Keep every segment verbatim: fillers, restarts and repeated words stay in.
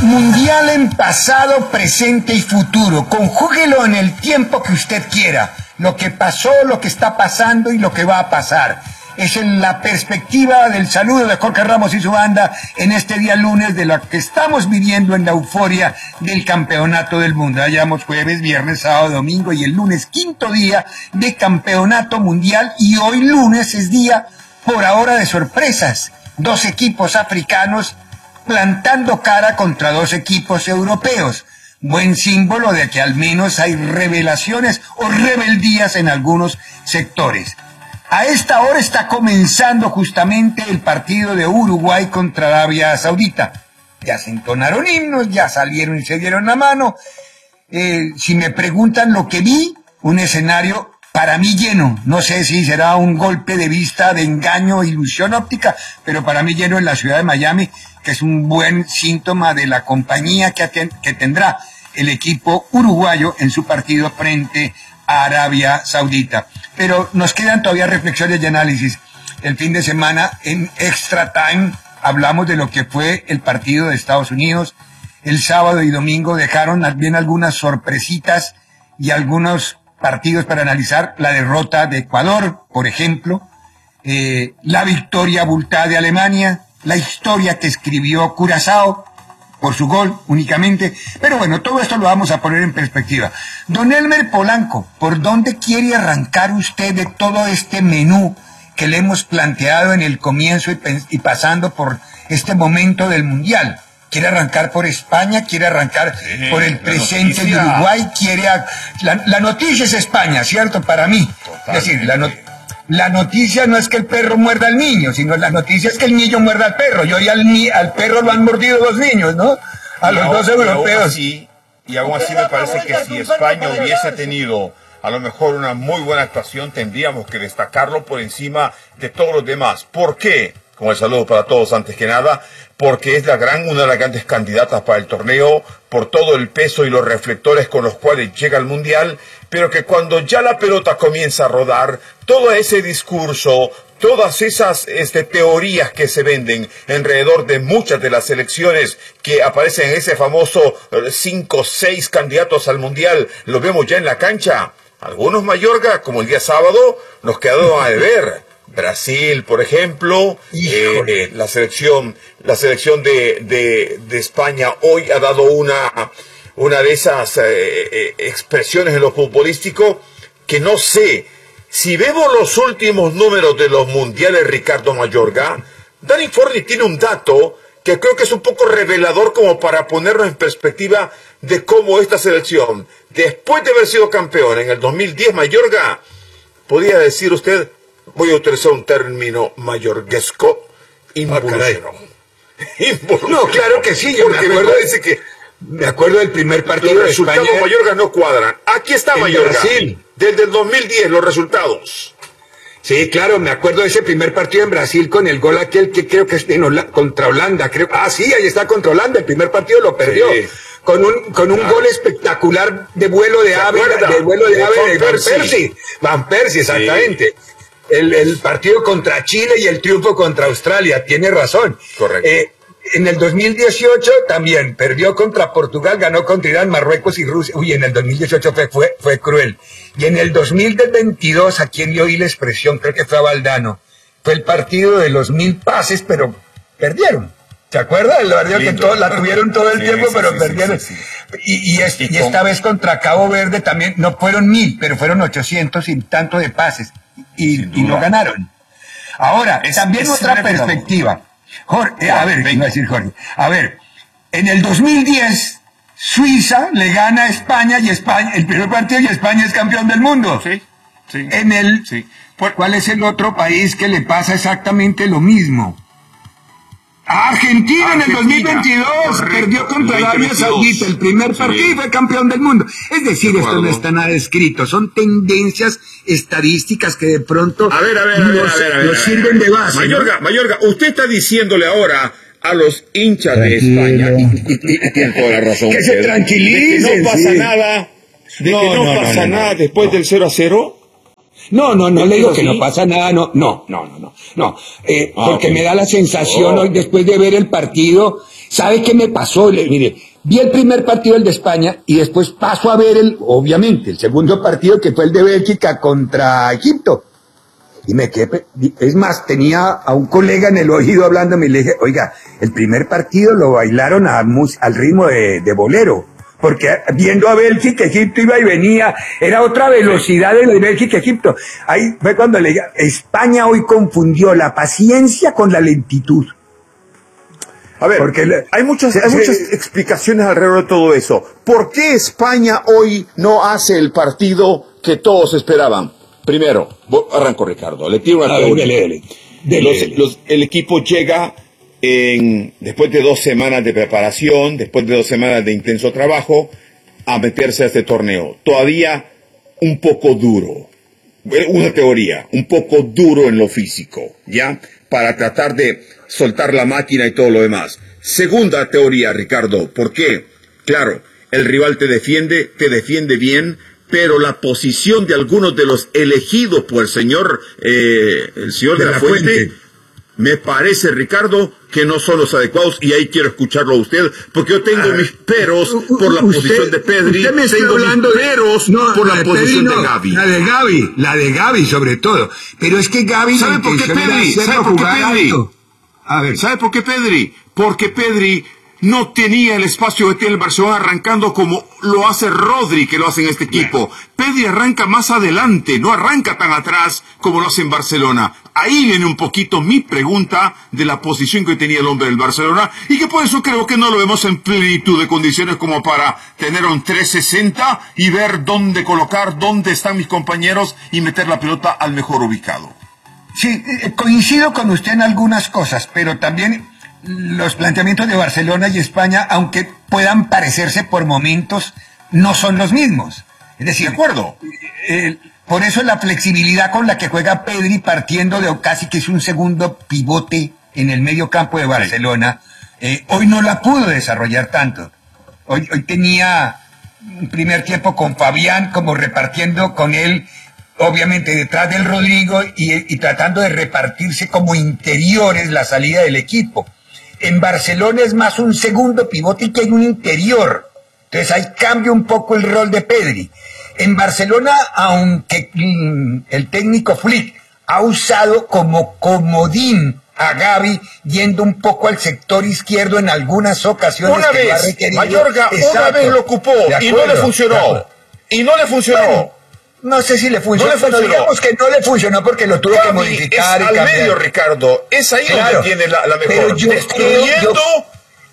Mundial en pasado, presente y futuro. Conjúguelo en el tiempo que usted quiera. Lo que pasó, lo que está pasando y lo que va a pasar. Es en la perspectiva del saludo de Jorge Ramos y su banda en este día lunes de lo que estamos viviendo en la euforia del campeonato del mundo. Hayamos jueves, viernes, sábado, domingo y el lunes quinto día de campeonato mundial, y hoy lunes es día por ahora de sorpresas. Dos equipos africanos plantando cara contra dos equipos europeos. Buen símbolo de que al menos hay revelaciones o rebeldías en algunos sectores. A esta hora está comenzando justamente el partido de Uruguay contra Arabia Saudita. Ya se entonaron himnos, ya salieron y se dieron la mano. Eh, si me preguntan lo que vi, un escenario para mí lleno. No sé si será un golpe de vista, de engaño, ilusión óptica, pero para mí lleno en la ciudad de Miami, que es un buen síntoma de la compañía que, aten- que tendrá el equipo uruguayo en su partido frente a Arabia Saudita. Pero nos quedan todavía reflexiones y análisis. El fin de semana en Extra Time hablamos de lo que fue el partido de Estados Unidos. El sábado y domingo dejaron también algunas sorpresitas y algunos partidos para analizar. La derrota de Ecuador, por ejemplo, eh, la victoria abultada de Alemania, la historia que escribió Curazao por su gol únicamente. Pero bueno, todo esto lo vamos a poner en perspectiva. Don Elmer Polanco, ¿por dónde quiere arrancar usted de todo este menú que le hemos planteado en el comienzo y, y pasando por este momento del Mundial? ¿Quiere arrancar por España? ¿Quiere arrancar sí, por el presente de Uruguay? ¿Quiere a... la, la noticia es España, ¿cierto? Para mí. Totalmente. Es decir, la noticia... La noticia no es que el perro muerda al niño, sino la noticia es que el niño muerda al perro. Yo y al, ni al perro lo han mordido dos niños, ¿no? A los dos europeos. Así, y aún así me parece que si España hubiese tenido a lo mejor una muy buena actuación, tendríamos que destacarlo por encima de todos los demás. ¿Por qué? Con el saludo para todos antes que nada, porque es la gran, una de las grandes candidatas para el torneo, por todo el peso y los reflectores con los cuales llega al Mundial, pero que cuando ya la pelota comienza a rodar, todo ese discurso, todas esas este, teorías que se venden alrededor de muchas de las selecciones que aparecen en ese famoso cinco o seis candidatos al Mundial, lo vemos ya en la cancha. Algunos, Mayorga, como el día sábado, nos quedaron a deber. Brasil, por ejemplo, eh, eh, la selección, la selección de, de, de España hoy ha dado una, una de esas eh, eh, expresiones en lo futbolístico que no sé. Si vemos los últimos números de los mundiales, Ricardo Mayorga, Dani Forni tiene un dato que creo que es un poco revelador como para ponernos en perspectiva de cómo esta selección, después de haber sido campeón en el dos mil diez, Mayorga, podría decir usted, voy a utilizar un término mayorguesco, involucionó. No, claro que sí, yo porque me acuerdo, me parece que me acuerdo del primer partido los de resultados España, Mayorga no cuadran. Aquí está Mayorga, Brasil. Desde el dos mil diez los resultados. Sí, claro, me acuerdo de ese primer partido en Brasil con el gol aquel que creo que es en Hola- contra Holanda, creo. Ah, sí, ahí está contra Holanda, el primer partido lo perdió. Sí. Con un con un claro. gol espectacular de vuelo de ave, de vuelo de, de ave de Van Persie. Van Persie, exactamente. Sí. El, el partido contra Chile y el triunfo contra Australia, tiene razón. Correcto. Eh, en el dos mil dieciocho también perdió contra Portugal, ganó contra Irán, Marruecos y Rusia. Uy, en el dos mil dieciocho fue, fue, fue cruel. Y en el dos mil veintidós, a quien le oí la expresión, creo que fue a Valdano, fue el partido de los mil pases, pero perdieron. ¿Se acuerda? El partido que todos la tuvieron todo el sí, tiempo, sí, pero sí, perdieron. Sí, sí, sí. Y, y, es, y, y esta vez contra Cabo Verde también, no fueron mil, pero fueron ochocientos y tanto de pases. Y, y no ganaron. Ahora, es, también es otra perspectiva. Jorge, a ver, vengo a decir Jorge. A ver, en el dos mil diez, Suiza le gana a España y España, el primer partido y España es campeón del mundo. Sí, sí. En el, sí. ¿Cuál es el otro país que le pasa exactamente lo mismo? Argentina, Argentina en el dos mil veintidós correcto, perdió contra Arabia Saudita el primer partido sí. y fue campeón del mundo. Es decir, esto no está nada escrito, son tendencias estadísticas que de pronto a ver, a ver, nos, a ver, a ver, nos a ver, sirven de base. Mayorga, ¿no? Mayorga, usted está diciéndole ahora a los hinchas de España, y, y, y tienen toda la razón, que se tranquilicen, de que no pasa sí. nada, de no, que no, no pasa no, no, nada no, después no. del cero a cero. No, no, no le digo que ¿Sí? no pasa nada, no, no, no, no, no, no, eh, ah, porque okay. me da la sensación oh. hoy después de ver el partido ¿Sabe qué me pasó? Le, mire, vi el primer partido, el de España, y después paso a ver, el, obviamente, el segundo partido, que fue el de Bélgica contra Egipto. Y me quedé, es más, tenía a un colega en el oído hablándome y le dije, oiga, el primer partido lo bailaron a, al ritmo de, de bolero. Porque viendo a Bélgica, Egipto iba y venía, era otra velocidad de Bélgica, Egipto. Ahí fue cuando le dije, España hoy confundió la paciencia con la lentitud. A ver, porque le, hay muchas, se, hay se, muchas explicaciones alrededor de todo eso. ¿Por qué España hoy no hace el partido que todos esperaban? Primero, arranco Ricardo, le tiro una teoría. Dele, dele, dele, los, dele. Los, el equipo llega en, después de dos semanas de preparación, después de dos semanas de intenso trabajo, a meterse a este torneo. Todavía un poco duro, una teoría, un poco duro en lo físico, ¿ya? Para tratar de soltar la máquina y todo lo demás. Segunda teoría, Ricardo, ¿por qué? Claro, el rival te defiende, te defiende bien, pero la posición de algunos de los elegidos por el señor, eh, el señor de, de la, la Fuente, Fuente, me parece, Ricardo, que no son los adecuados, y ahí quiero escucharlo a usted, porque yo tengo ah, mis peros por la usted, posición de Pedri, usted me está tengo hablando mis peros no, por la, la posición Pedri, no, de Gavi. La de Gavi, la de Gavi sobre todo. Pero es que Gavi... ¿Sabe por qué Pedri? ¿Sabe por qué Pedri? A ver, ¿sabe por qué Pedri? Porque Pedri no tenía el espacio que tiene el Barcelona arrancando como lo hace Rodri, que lo hace en este equipo. Yeah. Pedri arranca más adelante, no arranca tan atrás como lo hace en Barcelona. Ahí viene un poquito mi pregunta de la posición que tenía el hombre del Barcelona, y que por eso creo que no lo vemos en plenitud de condiciones como para tener un trescientos sesenta y ver dónde colocar, dónde están mis compañeros y meter la pelota al mejor ubicado. Sí, coincido con usted en algunas cosas, pero también los planteamientos de Barcelona y España, aunque puedan parecerse por momentos, no son los mismos. Es decir, de acuerdo. Eh, por eso la flexibilidad con la que juega Pedri, partiendo de casi que es un segundo pivote en el medio campo de Barcelona, eh, hoy no la pudo desarrollar tanto. Hoy, hoy tenía un primer tiempo con Fabián, como repartiendo con él, obviamente detrás del Rodrigo, y, y tratando de repartirse como interiores la salida del equipo. En Barcelona es más un segundo pivote que hay un interior. Entonces ahí cambia un poco el rol de Pedri. En Barcelona, aunque mm, el técnico Flick ha usado como comodín a Gavi, yendo un poco al sector izquierdo en algunas ocasiones. Una que vez, Mayorga, una vez lo ocupó y no le funcionó. Y no le funcionó. Bueno, no sé si le funcionó, no le funcionó. Pero digamos que no le funcionó porque lo tuvo Gavi que modificar. Es y al cambiar. medio, Ricardo. Es ahí claro, donde tiene la, la mejor. Pero yo destruyendo creo, yo,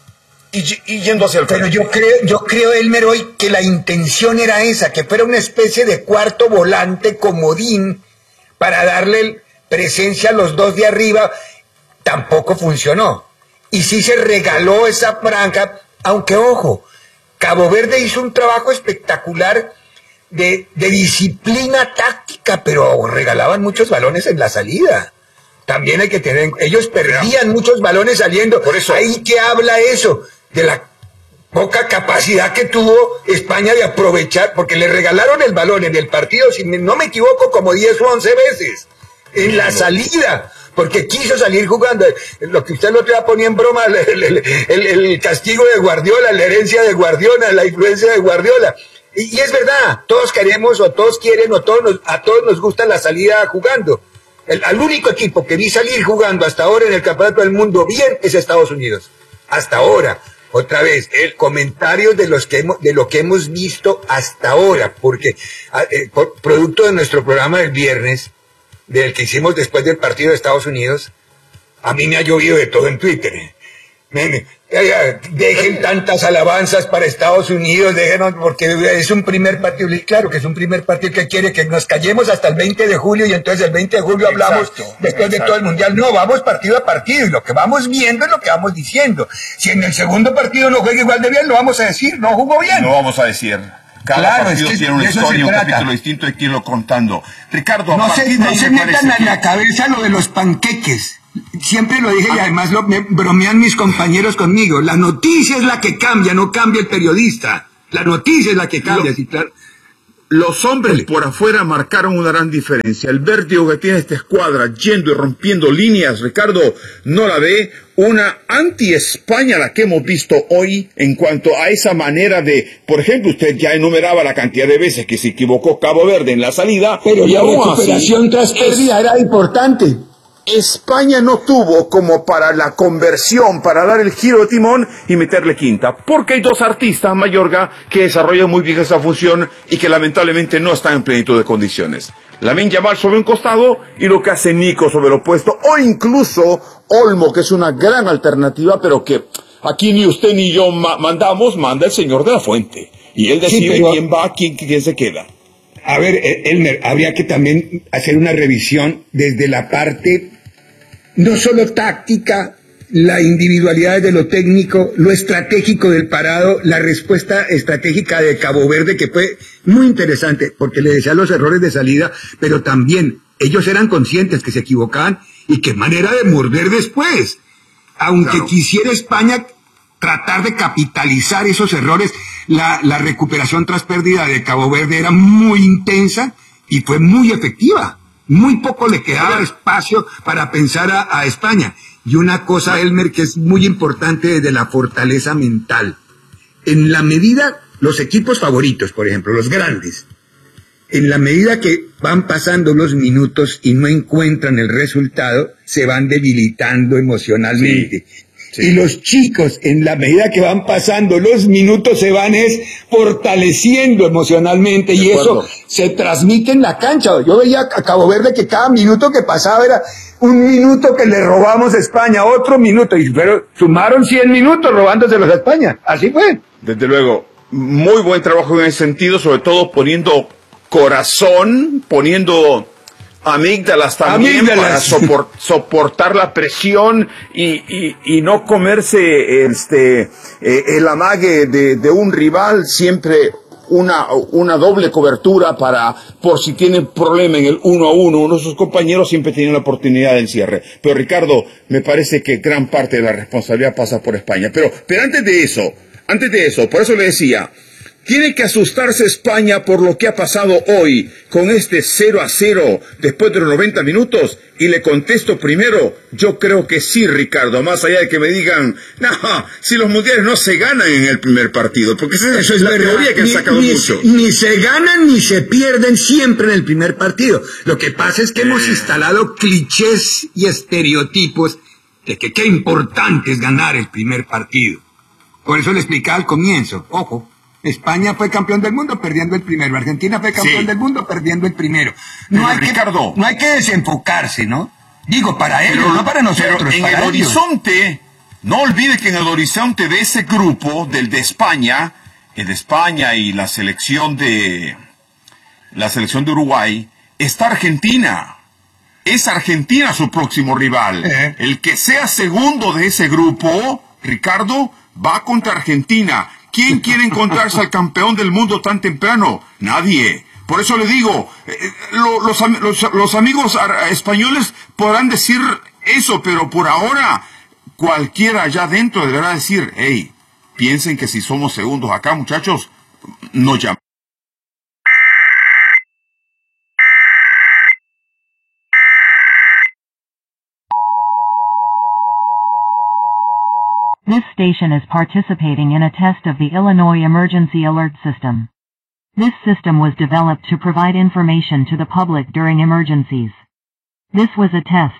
y, y yendo hacia el frente. Pero yo creo, yo creo, Elmer, hoy que la intención era esa, que fuera una especie de cuarto volante comodín para darle presencia a los dos de arriba. Tampoco funcionó. Y sí se regaló esa franja, aunque ojo, Cabo Verde hizo un trabajo espectacular de, de disciplina táctica, pero regalaban muchos balones en la salida. También hay que tener, ellos perdían muchos balones saliendo. Por eso, ahí que habla eso, de la poca capacidad que tuvo España de aprovechar, porque le regalaron el balón en el partido, si no me equivoco, como diez o once veces, en la salida, porque quiso salir jugando. Lo que usted el otro día ponía en broma, el, el, el, el castigo de Guardiola, la herencia de Guardiola, la influencia de Guardiola. Y, y es verdad, todos queremos, o todos quieren, o todos nos, a todos nos gusta la salida jugando. El, al único equipo que vi salir jugando hasta ahora en el Campeonato del Mundo bien es Estados Unidos. Hasta ahora. Otra vez, el comentario de los que hemos, de lo que hemos visto hasta ahora, porque eh, por, producto de nuestro programa del viernes, del que hicimos después del partido de Estados Unidos, a mí me ha llovido de todo en Twitter. Me, me, dejen tantas alabanzas para Estados Unidos, déjenos, porque es un primer partido. Claro que es un primer partido que quiere que nos callemos hasta el veinte de julio, y entonces el veinte de julio hablamos exacto, después exacto. de todo el mundial. No, vamos partido a partido, y lo que vamos viendo es lo que vamos diciendo. Si en el segundo partido no juega igual de bien, lo vamos a decir, no jugó bien. No vamos a decir. Cada claro, partido es que tiene una historia, un capítulo distinto, hay que irlo contando. Ricardo, no se, no se metan en la cabeza lo de los panqueques. Siempre lo dije, ah, y además lo, me bromean mis compañeros conmigo. La noticia es la que cambia, no cambia el periodista. La noticia es la que cambia, lo, sí, claro. Los hombres por afuera marcaron una gran diferencia. El vértigo que tiene esta escuadra yendo y rompiendo líneas, Ricardo, no la ve. Una anti-España la que hemos visto hoy en cuanto a esa manera de, por ejemplo, usted ya enumeraba la cantidad de veces que se equivocó Cabo Verde en la salida. Pero y la aún recuperación así, tras pérdida era importante. España no tuvo como para la conversión, para dar el giro de timón y meterle quinta, porque hay dos artistas, Mayorga, que desarrollan muy bien esa función y que lamentablemente no están en plenitud de condiciones. Lamine Yamal sobre un costado y lo que hace Nico sobre el opuesto, o incluso Olmo, que es una gran alternativa, pero que aquí ni usted ni yo ma mandamos, manda el señor de la Fuente. Y él decide sí, pero... quién va, quién, quién se queda. A ver, Elmer, habría que también hacer una revisión desde la parte, no solo táctica, la individualidad de lo técnico, lo estratégico del parado, la respuesta estratégica de Cabo Verde, que fue muy interesante, porque le decía los errores de salida, pero también ellos eran conscientes que se equivocaban y qué manera de morder después. Aunque claro. Quisiera España tratar de capitalizar esos errores, la, la recuperación tras pérdida de Cabo Verde era muy intensa y fue muy efectiva. Muy poco le quedaba espacio para pensar a, a España. Y una cosa, Elmer, que es muy importante de la fortaleza mental. En la medida, los equipos favoritos, por ejemplo, los grandes, en la medida que van pasando los minutos y no encuentran el resultado, se van debilitando emocionalmente. Sí. Sí. Y los chicos, en la medida que van pasando los minutos, se van es fortaleciendo emocionalmente y eso se transmite en la cancha. Yo veía a Cabo Verde que cada minuto que pasaba era un minuto que le robamos a España, otro minuto, y pero sumaron cien minutos robándoselos a España. Así fue. Desde luego, muy buen trabajo en ese sentido, sobre todo poniendo corazón, poniendo amígdalas también amígdalas. Para sopor, soportar la presión y, y, y no comerse este eh, el amague de, de un rival, siempre una, una doble cobertura para, por si tienen problema en el uno a uno, uno de sus compañeros siempre tiene la oportunidad de encierre. Pero Ricardo, me parece que gran parte de la responsabilidad pasa por España. Pero, pero antes de eso, antes de eso, por eso le decía, ¿tiene que asustarse España por lo que ha pasado hoy con este cero a cero después de los noventa minutos? Y le contesto primero, yo creo que sí, Ricardo, más allá de que me digan, no, si los mundiales no se ganan en el primer partido, porque esa eso es la teoría que han sacado ni, mucho. Ni se ganan ni se pierden siempre en el primer partido. Lo que pasa es que hemos instalado clichés y estereotipos de que qué importante es ganar el primer partido. Por eso le explicaba al comienzo, ojo, España fue campeón del mundo perdiendo el primero. Argentina fue campeón sí. del mundo perdiendo el primero. No hay, Ricardo, que, no hay que desenfocarse, ¿no? Digo, para ellos, pero, no para nosotros. Pero en para el ellos. horizonte, no olvide que en el horizonte de ese grupo, del de España, el de España y la selección de la selección de Uruguay, está Argentina. Es Argentina su próximo rival. Eh. El que sea segundo de ese grupo, Ricardo, va contra Argentina. ¿Quién quiere encontrarse al campeón del mundo tan temprano? Nadie. Por eso le digo, eh, lo, los, los, los amigos españoles podrán decir eso, pero por ahora cualquiera allá adentro deberá decir, hey, piensen que si somos segundos acá, muchachos, no llamen. This station is participating in a test of the Illinois Emergency Alert System. This system was developed to provide information to the public during emergencies. This was a test.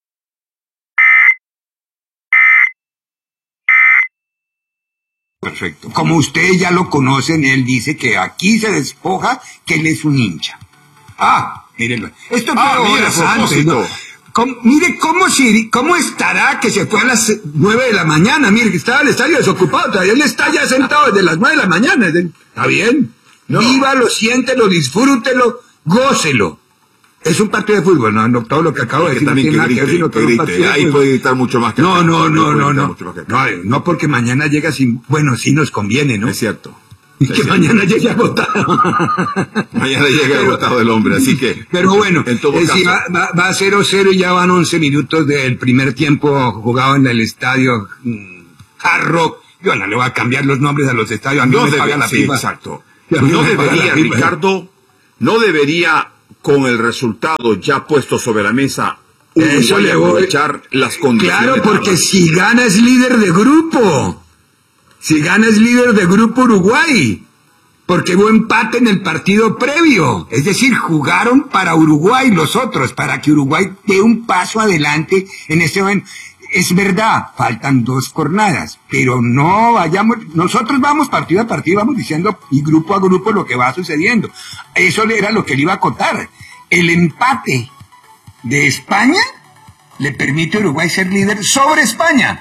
Perfecto. Como ustedes ya lo conocen, él dice que aquí se despoja que él es un hincha. Ah, mírenlo. Esto fue ah, horas antes, ¿no? ¿Cómo, mire cómo, si, cómo estará que se fue a las nueve de la mañana. Mire, que estaba el estadio desocupado. Todavía él está ya sentado desde las nueve de la mañana. Está bien. No. Vívalo, siéntelo, disfrútelo, gócelo. Es un partido de fútbol, no, no todo lo que acabo de decir. También no que grite, que grite. Ahí puede gritar mucho más que No, no, no, no, no. No, no porque mañana llega sin... Bueno, sí nos conviene, ¿no? Es cierto. Y que cierto. mañana llegue agotado. Mañana llega agotado el hombre, así que... Pero bueno, en todo es caso. decir, va, va a cero cero y ya van once minutos del primer tiempo jugado en el estadio mmm, Hard Rock. Yo no le voy a cambiar los nombres a los estadios. A mí no me debe, paga la sí, FIFA. Exacto. No debería, Ricardo, ¿no debería, con el resultado ya puesto sobre la mesa, Eso le voy. aprovechar las condiciones? Claro, porque si gana es líder de grupo. Si gana es líder de grupo Uruguay. Porque hubo empate en el partido previo. Es decir, jugaron para Uruguay los otros, para que Uruguay dé un paso adelante en este momento. Es verdad, faltan dos jornadas, pero no vayamos, nosotros vamos partido a partido, vamos diciendo y grupo a grupo lo que va sucediendo. Eso era lo que le iba a acotar. El empate de España le permite a Uruguay ser líder sobre España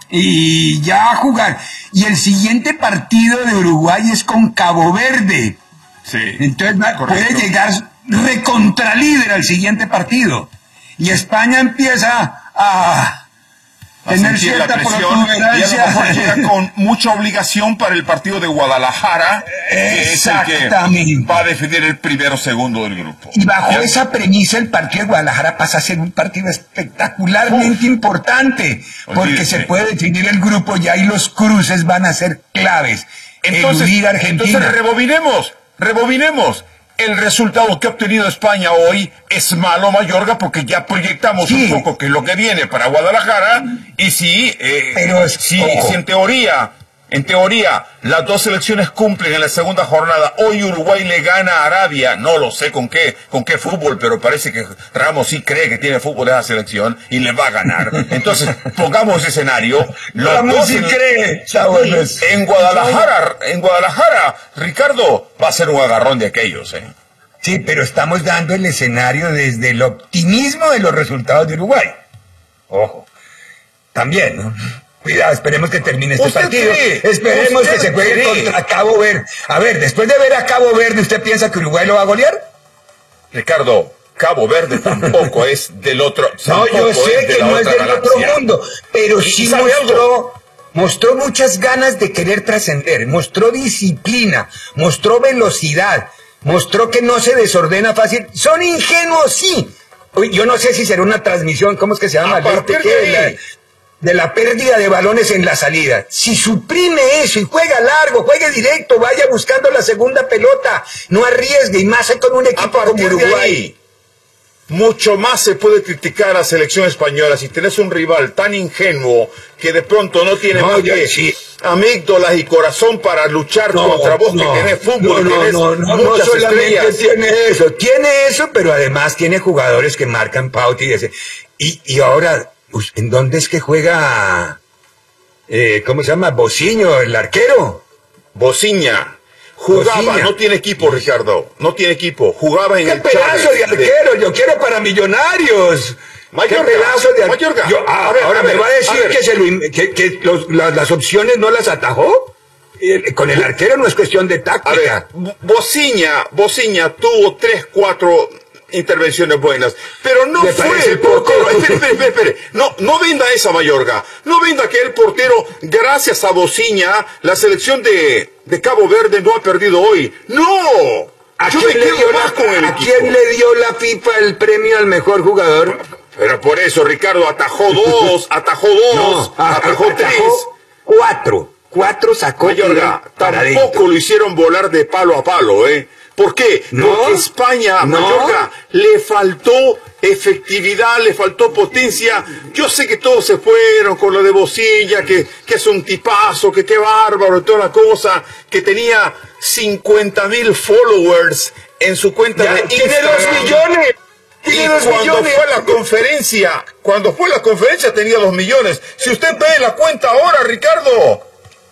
y ya jugar. Y el siguiente partido de Uruguay es con Cabo Verde. Sí, Entonces correcto. puede llegar recontralíder al siguiente partido. Y España empieza a A tener sentir la cierta presión y a lo protuberancia. mejor llega con mucha obligación para el partido de Guadalajara, que es el que Exactamente. va a definir el primero o segundo del grupo. Y bajo ¿Ya? esa premisa el partido de Guadalajara pasa a ser un partido espectacularmente Uf. importante, porque Olvídese. se puede definir el grupo ya y los cruces van a ser claves. Entonces, Eludir a Argentina. entonces rebobinemos, rebobinemos. El resultado que ha obtenido España hoy es malo, Mayorga, porque ya proyectamos Sí. un poco qué es lo que viene para Guadalajara. Y si, eh, Pero es- si, ojo. si en teoría, en teoría, las dos selecciones cumplen en la segunda jornada, hoy Uruguay le gana a Arabia, no lo sé con qué, con qué fútbol, pero parece que Ramos sí cree que tiene fútbol esa selección y le va a ganar. Entonces, pongamos ese escenario. Los Ramos dos sí en- cree, está bueno eso. en Guadalajara, en Guadalajara, Ricardo, va a ser un agarrón de aquellos, ¿eh? Sí, pero estamos dando el escenario desde el optimismo de los resultados de Uruguay. Ojo. También, ¿no? Cuidado, esperemos que termine este ¿Usted partido. cree? Esperemos ¿Usted que se juegue cree? contra Cabo Verde. A ver, después de ver a Cabo Verde, ¿usted piensa que Uruguay lo va a golear? Ricardo, Cabo Verde tampoco es del otro. No, tampoco yo es sé de que la no es otra del otro galaxia. mundo, pero ¿Y sí sabe mostró, mostró muchas ganas de querer trascender, mostró disciplina, mostró velocidad, mostró que no se desordena fácil. Son ingenuos, sí. Uy, yo no sé si será una transmisión, ¿cómo es que se llama? A partir ¿Qué? de De la- ahí. de la pérdida de balones en la salida. Si suprime eso y juega largo, juegue directo, vaya buscando la segunda pelota, no arriesgue, y más con un A equipo como partir de Uruguay. ahí, mucho más se puede criticar a la selección española si tenés un rival tan ingenuo que de pronto no tiene No, más yo- que sí. amígdalas y corazón para luchar contra vos, que tenés fútbol, no, que tenés no, no, no muchas solamente estrellas. tiene eso, tiene eso, pero además tiene jugadores que marcan pauta y ese. Y, y ahora, pues, ¿en dónde es que juega? Eh, ¿Cómo se llama? Bociño, el arquero. Bociña jugaba, Bociña. no tiene equipo, Ricardo, no tiene equipo, jugaba en ¡Qué el pedazo Chávez de arquero! Yo quiero para Millonarios. Mayorga, ¡Qué pedazo de arquero! Mayorga, Yo- ah, a ver, ahora a me ver, va a decir a ver. que, se lo in- que, que los- la- las opciones no las atajó. Eh, Con el arquero no es cuestión de A ver, táctica. Bo- Bociña, Bociña tuvo tres, cuatro intervenciones buenas, pero no ¿Le fue parece el poco? portero. Espere, espere, espere, espere. No, no venda esa, Mayorga. No venda que el portero, gracias a Bociña, la selección de, de Cabo Verde no ha perdido hoy. ¡No! ¿A Yo quién, me le quedo dio más la, con el ¿A equipo. quién le dio la FIFA el premio al mejor jugador? Pero por eso, Ricardo, atajó dos, atajó dos, a- atajó tres. atajó cuatro. Cuatro sacó Mayorga, para tampoco adentro. lo hicieron volar de palo a palo, ¿eh? ¿Por qué? No, Porque España, no. Mayorga, le faltó efectividad, le faltó potencia. Yo sé que todos se fueron con lo de Bocilla, que, que es un tipazo, que qué bárbaro, y toda la cosa, que tenía cincuenta mil followers en su cuenta Ya, de tiene Instagram. dos millones. Y Tiene dos cuando millones. fue a la conferencia, cuando fue a la conferencia tenía dos millones. Si usted ve la cuenta ahora, Ricardo,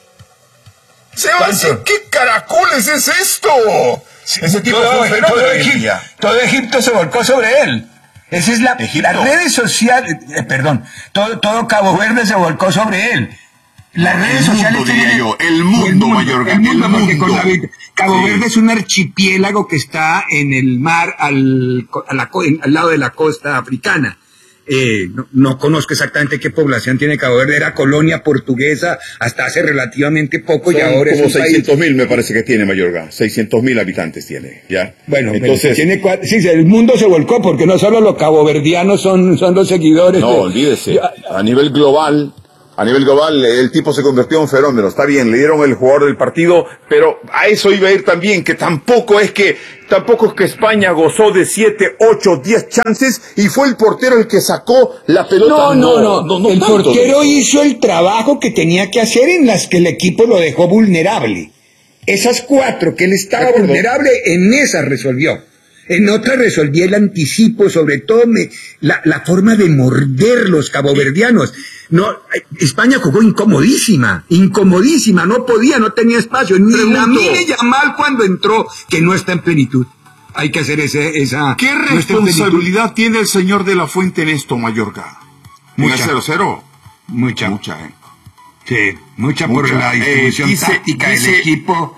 se va a decir, ¿Cuánto? ¿qué caracoles es esto? Ese tipo todo, fue un fenómeno todo hoy en Egipto, día. todo Egipto se volcó sobre él. Esa es la, ¿Egipto? las redes sociales, eh, perdón, todo, todo Cabo Verde se volcó sobre él. Las redes mundo, sociales diría tienen- yo, el mundo, Mayorga, el mundo, el porque con mundo. la vid- Cabo Sí. Verde es un archipiélago que está en el mar al, co- a la co- en- al lado de la costa africana. Eh, no, no conozco exactamente qué población tiene Cabo Verde, era colonia portuguesa hasta hace relativamente poco y Son ahora es como un país. seiscientos mil me parece que tiene Mayorga, seiscientos mil habitantes tiene, ¿ya? Bueno, entonces, tiene cuatro, sí, el mundo se volcó porque no solo los caboverdianos son, son los seguidores. no, de- olvídese, Ya- a nivel global, A nivel global, el tipo se convirtió en un fenómeno. Está bien, le dieron el jugador del partido, pero a eso iba a ir también, que tampoco es que, tampoco es que España gozó de siete, ocho, diez chances y fue el portero el que sacó la pelota. No, no, no. no, no el tanto, portero no. hizo el trabajo que tenía que hacer en las que el equipo lo dejó vulnerable. Esas cuatro que él estaba vulnerable, en esas resolvió. En otras resolví el anticipo, sobre todo me, la, la forma de morder los caboverdianos. No, España jugó incomodísima, incomodísima, no podía, no tenía espacio. Ni la mire Yamal cuando entró, que no está en plenitud. Hay que hacer ese, esa... ¿Qué no responsabilidad no tiene el señor de la Fuente en esto, Mallorca? Mucha. cero cero. Mucha. Mucha, ¿eh? Sí, mucha, Mucha. por la distribución eh, dice, táctica dice, del equipo.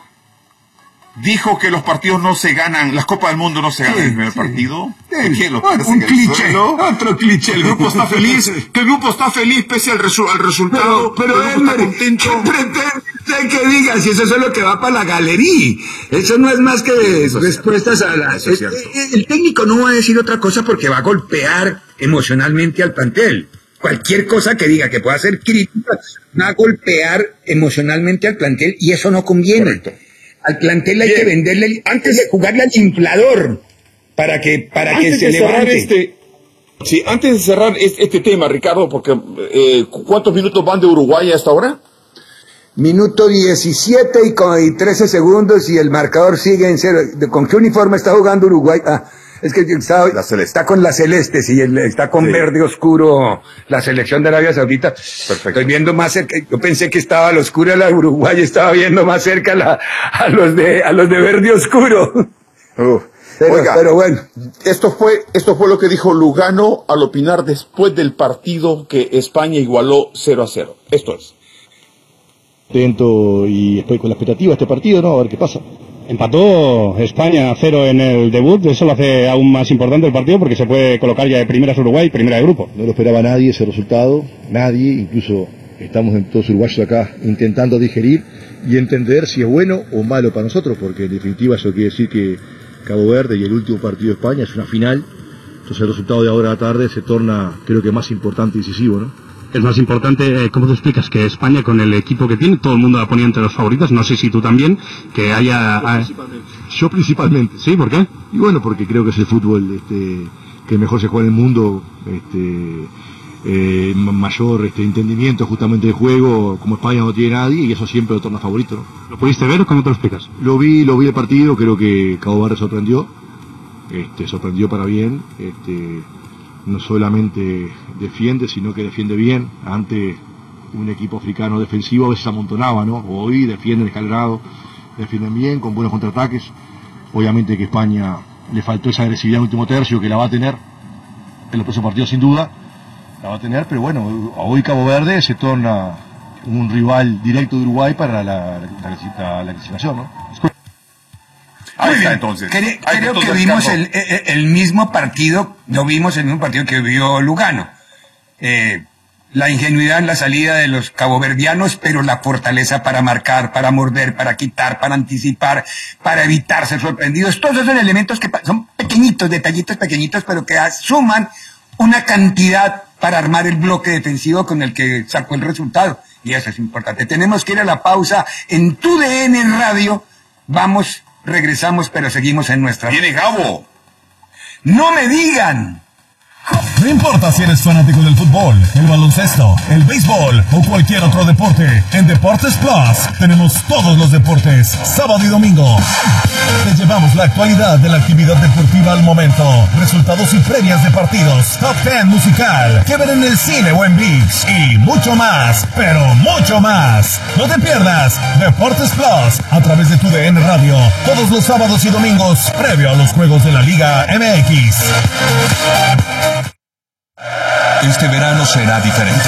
Dijo que los partidos no se ganan, las Copas del Mundo no se ganan Sí, en el primer sí. partido. Sí. ¿Qué lo Un, un cliché, ¿no? otro cliché. El grupo está feliz, que el grupo está feliz pese al, resu al resultado. Pero, pero el grupo está Elmer, contento. ¿qué pretende que digas? Si eso es lo que va para la galería. Eso no es más que Eso respuestas a la... Eso es el, cierto. el técnico no va a decir otra cosa porque va a golpear emocionalmente al plantel. Cualquier cosa que diga que pueda ser crítica va a golpear emocionalmente al plantel y eso no conviene. Correcto. Al plantel hay Bien. que venderle, antes de jugarle al inflador, para que, para que Antes se de cerrar levante. este, sí, antes de cerrar este, este tema, Ricardo, porque eh, ¿cuántos minutos van de Uruguay hasta ahora? Minuto diecisiete y, con, y trece segundos y el marcador sigue en cero. ¿De- ¿Con qué uniforme está jugando Uruguay? Ah, es que está, La celeste. está con la celeste, sí, el- está con Sí. verde oscuro la selección de Arabia Saudita. Perfecto. Estoy viendo más cerca, yo pensé que estaba al oscuro la de Uruguay, estaba viendo más cerca la, a los de a los de verde oscuro. Uf. Pero, Oiga, pero bueno. Esto fue, esto fue lo que dijo Lugano al opinar después del partido que España igualó cero a cero. Esto es. Atento y estoy con la expectativa de este partido, ¿no? A ver qué pasa. Empató España a cero en el debut, eso lo hace aún más importante el partido porque se puede colocar ya de primeras Uruguay, primera de grupo. No lo esperaba nadie ese resultado, nadie, incluso estamos en todos uruguayos acá intentando digerir y entender si es bueno o malo para nosotros, porque en definitiva eso quiere decir que Cabo Verde y el último partido de España es una final, entonces el resultado de ahora a la tarde se torna, creo que más importante y decisivo, ¿no? Es más importante, eh, ¿cómo te explicas? Que España con el equipo que tiene, todo el mundo la ponía entre los favoritos, no sé si tú también, que haya... ah, Yo principalmente. ¿Sí? ¿Por qué? Y bueno, porque creo que es el fútbol este, que mejor se juega en el mundo, este, eh, mayor este, entendimiento justamente del juego, como España no tiene nadie, y eso siempre lo torna favorito, ¿no? ¿Lo pudiste ver o cómo te lo explicas? Lo vi, lo vi el partido, creo que Cabo Verde sorprendió, este, sorprendió para bien, este, no solamente defiende, sino que defiende bien ante un equipo africano defensivo, a veces amontonaba, ¿no? Hoy defienden escalonado, defienden bien, con buenos contraataques. Obviamente que España le faltó esa agresividad en el último tercio, que la va a tener en los próximos partidos sin duda, la va a tener, pero bueno, hoy Cabo Verde se torna un rival directo de Uruguay para la, la, la, la clasificación, ¿no? Ahí Muy está, bien. entonces. Cre- Ahí creo está, que entonces, vimos Ricardo. el, el- el mismo partido, lo vimos en el mismo partido que vio Lugano. Eh, la ingenuidad en la salida de los caboverdianos, pero la fortaleza para marcar, para morder, para quitar, para anticipar, para evitar ser sorprendidos. Todos esos son elementos que pa- son pequeñitos, detallitos pequeñitos, pero que suman una cantidad para armar el bloque defensivo con el que sacó el resultado. Y eso es importante. Tenemos que ir a la pausa en Tu D N Radio. Vamos, regresamos, pero seguimos en nuestra... Viene Gabo. ¡No me digan! No importa si eres fanático del fútbol, el baloncesto, el béisbol o cualquier otro deporte, en Deportes Plus tenemos todos los deportes, sábado y domingo. Te llevamos la actualidad de la actividad deportiva al momento, resultados y previas de partidos, top ten musical, que ver en el cine o en ViX y mucho más, pero mucho más. No te pierdas Deportes Plus a través de Tu D N Radio, todos los sábados y domingos, previo a los juegos de la Liga M X. Este verano será diferente.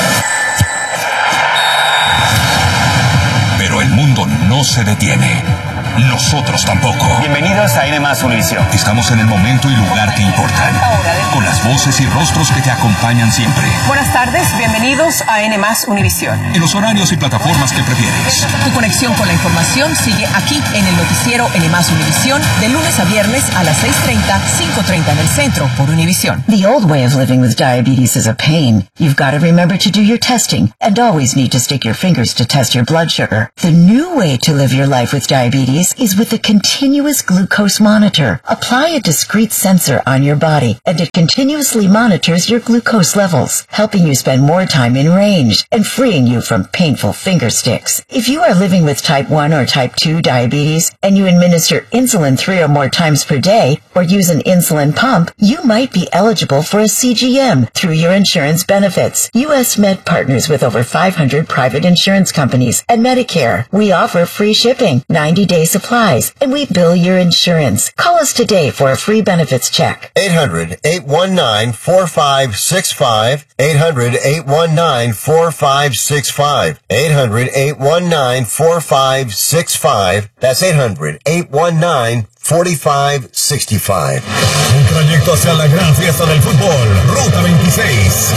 Pero el mundo no se detiene. nosotros tampoco. Bienvenidos a N más Univisión. Estamos en el momento y lugar que importan, con las voces y rostros que te acompañan siempre. Buenas tardes, bienvenidos a N más Univisión. En los horarios y plataformas que prefieres. Tu conexión con la información sigue aquí en el noticiero N más Univisión, de lunes a viernes a las seis treinta, cinco treinta en el centro por Univisión. The old way of living with diabetes is a pain. You've got to remember to do your testing and always need to stick your fingers to test your blood sugar. The new way to live your life with diabetes is with a continuous glucose monitor. Apply a discrete sensor on your body and it continuously monitors your glucose levels, helping you spend more time in range and freeing you from painful finger sticks. If you are living with type one or type two diabetes and you administer insulin three or more times per day or use an insulin pump, you might be eligible for a C G M through your insurance benefits. U S Med partners with over five hundred private insurance companies and Medicare. We offer free shipping, ninety day supplies, and we bill your insurance. Call us today for a free benefits check. eight hundred, eight one nine, four five six five. eight hundred, eight one nine, four five six five. eight hundred, eight one nine, four five six five. That's eight hundred, eight one nine, four five six five. Un trayecto hacia la gran fiesta del fútbol. Ruta veintiséis.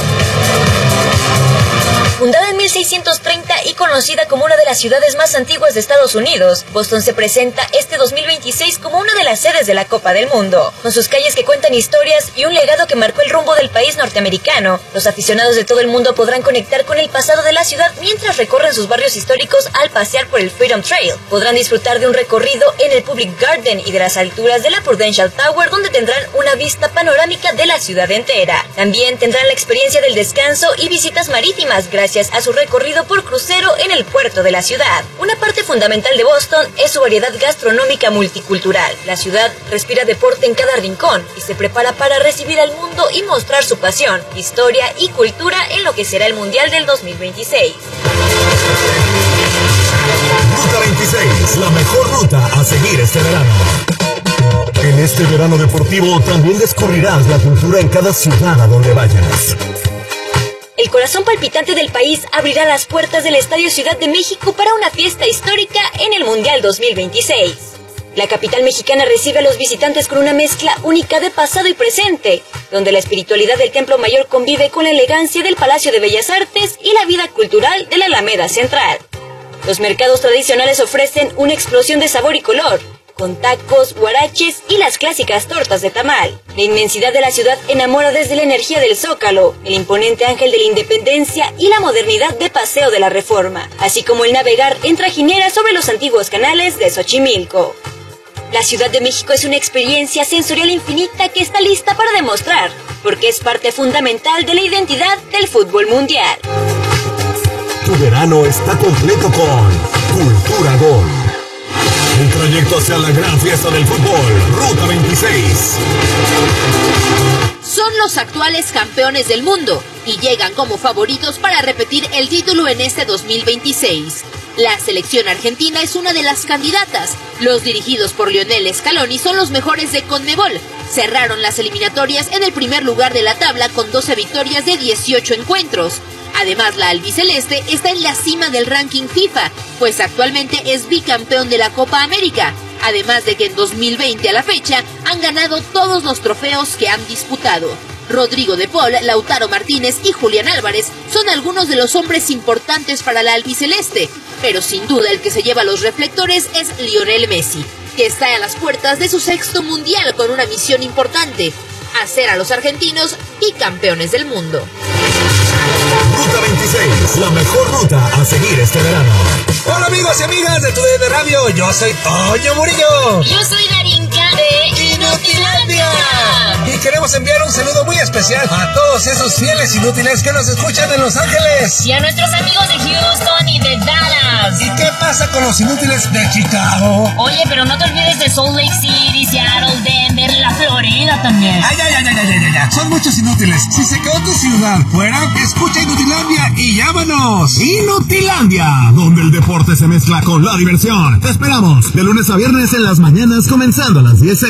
Fundada en mil seiscientos treinta y conocida como una de las ciudades más antiguas de Estados Unidos, Boston se presenta este dos mil veintiséis como una de las sedes de la Copa del Mundo. Con sus calles que cuentan historias y un legado que marcó el rumbo del país norteamericano, los aficionados de todo el mundo podrán conectar con el pasado de la ciudad mientras recorren sus barrios históricos al pasear por el Freedom Trail. Podrán disfrutar de un recorrido en el Public Garden y de las alturas de la Prudential Tower, donde tendrán una vista panorámica de la ciudad entera. También tendrán la experiencia del descanso y visitas marítimas gracias a su recorrido por crucero en el puerto de la ciudad. Una parte fundamental de Boston es su variedad gastronómica multicultural. La ciudad respira deporte en cada rincón y se prepara para recibir al mundo y mostrar su pasión, historia y cultura en lo que será el Mundial del dos mil veintiséis. Ruta veintiséis, la mejor ruta a seguir este verano. En este verano deportivo también descubrirás la cultura en cada ciudad a donde vayas. El corazón palpitante del país abrirá las puertas del Estadio Ciudad de México para una fiesta histórica en el Mundial dos mil veintiséis. La capital mexicana recibe a los visitantes con una mezcla única de pasado y presente, donde la espiritualidad del Templo Mayor convive con la elegancia del Palacio de Bellas Artes y la vida cultural de la Alameda Central. Los mercados tradicionales ofrecen una explosión de sabor y color, con tacos, huaraches y las clásicas tortas de tamal. La inmensidad de la ciudad enamora desde la energía del Zócalo, el imponente Ángel de la Independencia y la modernidad de Paseo de la Reforma, así como el navegar en trajinera sobre los antiguos canales de Xochimilco. La Ciudad de México es una experiencia sensorial infinita que está lista para demostrar, porque es parte fundamental de la identidad del fútbol mundial. Tu verano está completo con Cultura Gol. Un trayecto hacia la gran fiesta del fútbol, Ruta veintiséis. Son los actuales campeones del mundo y llegan como favoritos para repetir el título en este dos mil veintiséis. La selección argentina es una de las candidatas. Los dirigidos por Lionel Scaloni son los mejores de CONMEBOL. Cerraron las eliminatorias en el primer lugar de la tabla con doce victorias de dieciocho encuentros. Además, la albiceleste está en la cima del ranking FIFA, pues actualmente es bicampeón de la Copa América, además de que en dos mil veinte a la fecha han ganado todos los trofeos que han disputado. Rodrigo de Paul, Lautaro Martínez y Julián Álvarez son algunos de los hombres importantes para la albiceleste, pero sin duda el que se lleva los reflectores es Lionel Messi, que está a las puertas de su sexto mundial con una misión importante: hacer a los argentinos bicampeones del mundo. Ruta veintiséis, la mejor ruta a seguir este verano. Hola amigos y amigas de Tu D N Radio, yo soy Toño Murillo. Yo soy Darinka de Inutilandia. Y queremos enviar un saludo muy especial a todos esos fieles inútiles que nos escuchan en Los Ángeles. Y a nuestros amigos de Houston y de Dallas. ¿Y qué pasa con los inútiles de Chicago? Oye, pero no te olvides de Salt Lake City, Seattle, Denver, la Florida también. Ay, ay, ay, ay, ay, ay, ay. Son muchos inútiles. Si se quedó tu ciudad fuera, escucha Inutilandia y llámanos. Inutilandia, donde el deporte se mezcla con la diversión. Te esperamos de lunes a viernes en las mañanas, comenzando a las diez este, nueve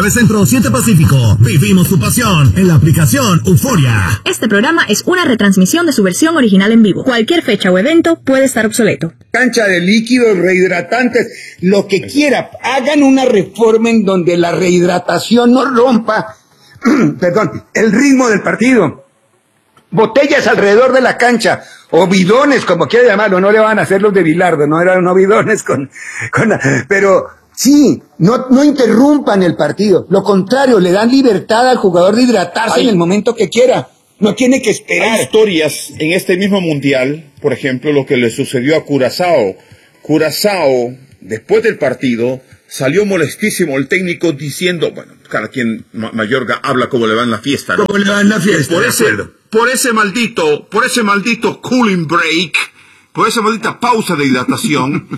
nueve Centro, siete Pacífico. Vivimos tu pasión en la aplicación Euforia. Este programa es una retransmisión de su versión original en vivo. Cualquier fecha o evento puede estar obsoleto. Cancha de líquidos, rehidratantes, lo que quiera. Hagan una reforma en donde la rehidratación no rompa, perdón, el ritmo del partido. Botellas alrededor de la cancha, o bidones, como quiera llamarlo, no le van a hacer los de Bilardo, no eran no bidones con, con, pero sí, no, no interrumpan el partido, lo contrario, le dan libertad al jugador de hidratarse Ay. en el momento que quiera, no tiene que esperar. Hay historias en este mismo mundial, por ejemplo, lo que le sucedió a Curazao. Curazao, después del partido, salió molestísimo el técnico diciendo, bueno, cada quien, Mayorga, habla como le va en la fiesta, ¿no? Como le va en la fiesta, por ese, por ese maldito, por ese maldito cooling break, por esa maldita pausa de hidratación,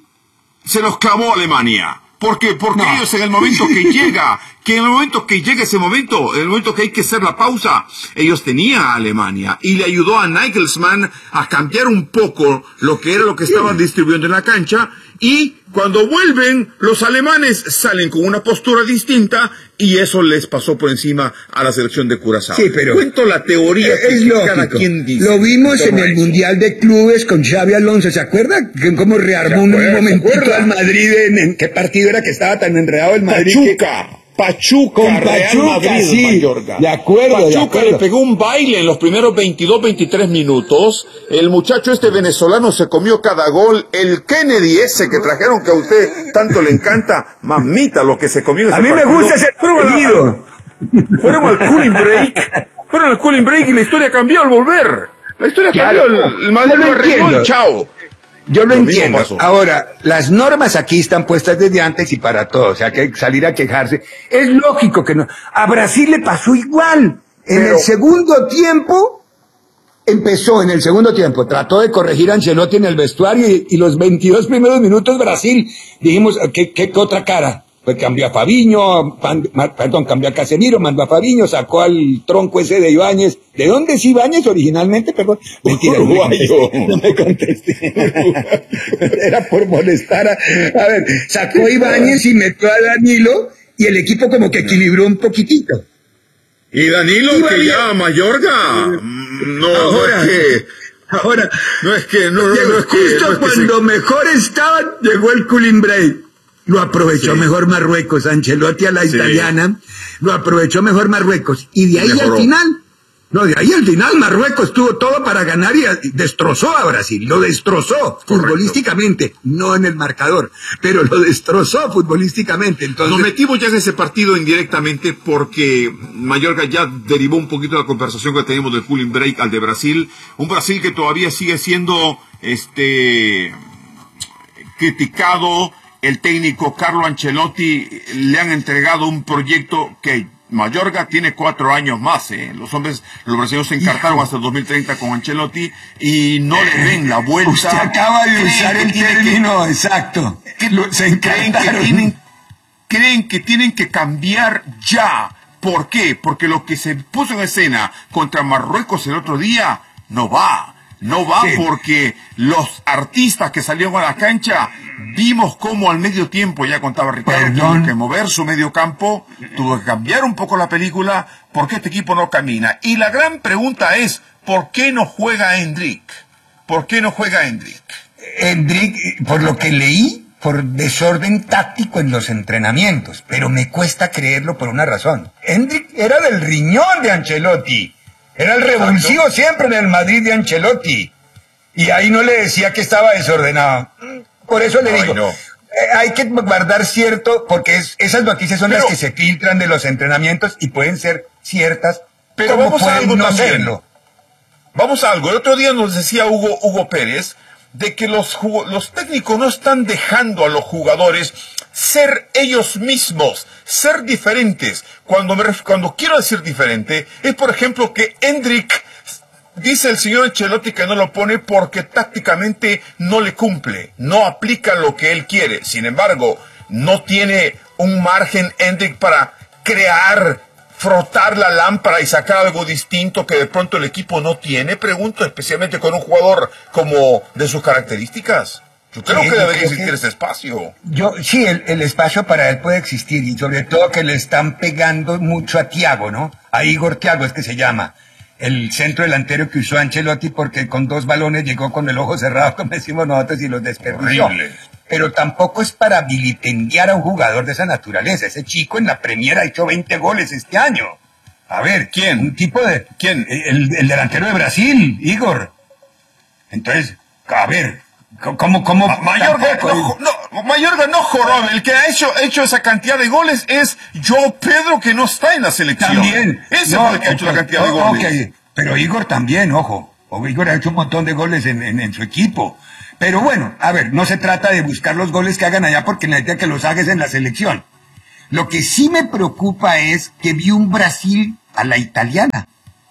se los clavó Alemania. Porque, porque no. ellos en el momento que llega, que en el momento que llega ese momento, en el momento que hay que hacer la pausa, ellos tenían a Alemania y le ayudó a Nagelsmann a cambiar un poco lo que era lo que estaban distribuyendo en la cancha, y cuando vuelven, los alemanes salen con una postura distinta y eso les pasó por encima a la selección de Curazao. Sí, pero cuento la teoría es, que es lógico. Cada quien dice. Lo vimos en el eso. Mundial de Clubes con Xabi Alonso, ¿se acuerda? Cómo rearmó un momentito al Madrid, en, en qué partido era que estaba tan enredado el Madrid. Pachuca. Que... Pachuca, con Real Pachuca, Madrid, sí, Mayorga. de acuerdo, Pachuca de acuerdo. Le pegó un baile en los primeros veintidós, veintitrés minutos. El muchacho este venezolano se comió cada gol. El Kennedy ese que trajeron, que a usted tanto le encanta, mamita, lo que se comió ese A mí partido. me gusta ese partido. Fueron al cooling break. Fueron al cooling break y la historia cambió al volver. La historia claro, cambió. El, el Madrid lo arregló y chao. Yo lo, lo entiendo. Ahora, las normas aquí están puestas desde antes y para todos. O sea, que salir a quejarse. Es lógico que no. A Brasil le pasó igual. En Pero... el segundo tiempo, empezó en el segundo tiempo. Trató de corregir a Ancelotti en el vestuario y, y los veintidós primeros minutos Brasil, dijimos, ¿qué, qué, qué otra cara? Pues cambió a Fabinho, perdón, cambió a Casemiro, mandó a Fabinho, sacó al tronco ese de Ibáñez. ¿De dónde es Ibáñez originalmente? Perdón. Mentira, no me contesté. No me contesté. Era por molestar a... A ver, sacó a Ibáñez y metió a Danilo y el equipo como que equilibró un poquitito. Y Danilo, y que ya Mayorga, no, ahora, no es que... Ahora, no es que... No, no, llegó, no es que justo no es cuando que se... mejor estaban, llegó el cooling break. Lo aprovechó sí. mejor Marruecos, Ancelotti a la sí. italiana, lo aprovechó mejor Marruecos. Y de ahí Mejoró. al final, no, de ahí al final Marruecos tuvo todo para ganar y destrozó a Brasil, lo destrozó Correcto. futbolísticamente, no en el marcador, pero lo destrozó futbolísticamente. Entonces, nos metimos ya en ese partido indirectamente porque Mayorga ya derivó un poquito la conversación que teníamos del cooling break al de Brasil, un Brasil que todavía sigue siendo este criticado. El técnico Carlo Ancelotti le han entregado un proyecto que Mayorga tiene cuatro años más, ¿eh? Los hombres, los brasileños se encartaron hasta el dos mil treinta con Ancelotti y no le ven la vuelta. Usted acaba de usar el término exacto. Se creen que tienen, creen que tienen que cambiar ya. ¿Por qué? Porque lo que se puso en escena contra Marruecos el otro día no va. No va sí. porque los artistas que salieron a la cancha, vimos cómo al medio tiempo, ya contaba Ricardo, Perdón. tuvo que mover su medio campo, tuvo que cambiar un poco la película, porque este equipo no camina. Y la gran pregunta es, ¿por qué no juega Endrick? ¿Por qué no juega Endrick? Endrick, por lo que leí, por desorden táctico en los entrenamientos, pero me cuesta creerlo por una razón. Endrick era del riñón de Ancelotti. Era el revulsivo Exacto. siempre en el Madrid de Ancelotti. Y ahí no le decía que estaba desordenado. Por eso le Ay, digo, no. eh, hay que guardar cierto, porque es, esas noticias son pero, las que se filtran de los entrenamientos y pueden ser ciertas, pero como vamos pueden a algo no también. serlo. Vamos a algo. El otro día nos decía Hugo, Hugo Pérez de que los, los técnicos no están dejando a los jugadores ser ellos mismos, ser diferentes. Cuando, me, cuando quiero decir diferente, es por ejemplo que Endrick, dice el señor Ancelotti que no lo pone porque tácticamente no le cumple, no aplica lo que él quiere. Sin embargo, no tiene un margen Endrick para crear, frotar la lámpara y sacar algo distinto que de pronto el equipo no tiene, pregunto, especialmente con un jugador como de sus características. Yo creo Sí, que yo debe creo existir que- ese espacio. Yo, sí, el, el espacio para él puede existir y sobre todo que le están pegando mucho a Thiago, ¿no? A Igor Thiago es que se llama, el centro delantero que usó Ancelotti porque con dos balones llegó con el ojo cerrado, como decimos nosotros, y los desperdició. Horrible. Pero tampoco es para vilipendiar a un jugador de esa naturaleza. Ese chico en la Premier ha hecho veinte goles este año. A ver, ¿quién? Un tipo de... ¿Quién? El, el delantero de Brasil, Igor. Entonces, a ver, ¿cómo, cómo? Ma- Mayorga tampoco- no, jo- no, Mayorga no jorobe. El que ha hecho, hecho esa cantidad de goles es Joao Pedro, que no está en la selección. También. Ese No, fue el que ha hecho la ok, cantidad de oh, goles. ok, pero Igor también, ojo. O Igor ha hecho un montón de goles en, en, en su equipo. Pero bueno, a ver, no se trata de buscar los goles que hagan allá porque necesita que los hagas en la selección. Lo que sí me preocupa es que vi un Brasil a la italiana.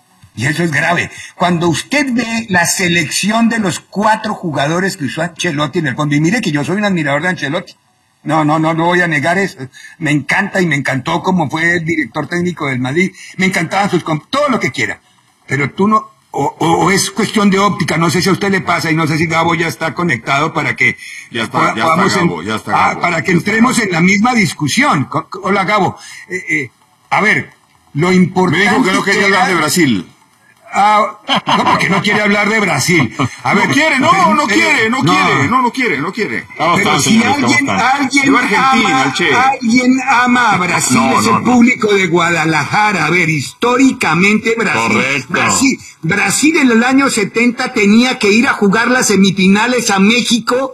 Y eso es grave. Cuando usted ve la selección de los cuatro jugadores que usó Ancelotti en el fondo, y mire que yo soy un admirador de Ancelotti. No, no, no, no voy a negar eso. Me encanta y me encantó como fue el director técnico del Madrid. Me encantaban sus... comp- todo lo que quiera. Pero tú no... O, o- o es cuestión de óptica, no sé si a usted le pasa y no sé si Gabo ya está conectado para que Ya está, poda- ya está podamos en- Gabo, ya está ah, Gabo. para que Ya está entremos en la misma discusión. Co- co- Hola Gabo. Eh, eh, a ver, lo Me importante dijo que no quería era- hablar de Brasil. Ah, no, porque no quiere hablar de Brasil. A ver, no quiere, no, pero- no pero- quiere, no, quiere, no, no quiere, no quiere. Pero si alguien, alguien, Viva Argentina, ama, el Che. alguien ama a Brasil, No, es no, el no. público de Guadalajara. A ver, históricamente Brasil, Correcto. Brasil, Brasil en el año setenta tenía que ir a jugar las semifinales a México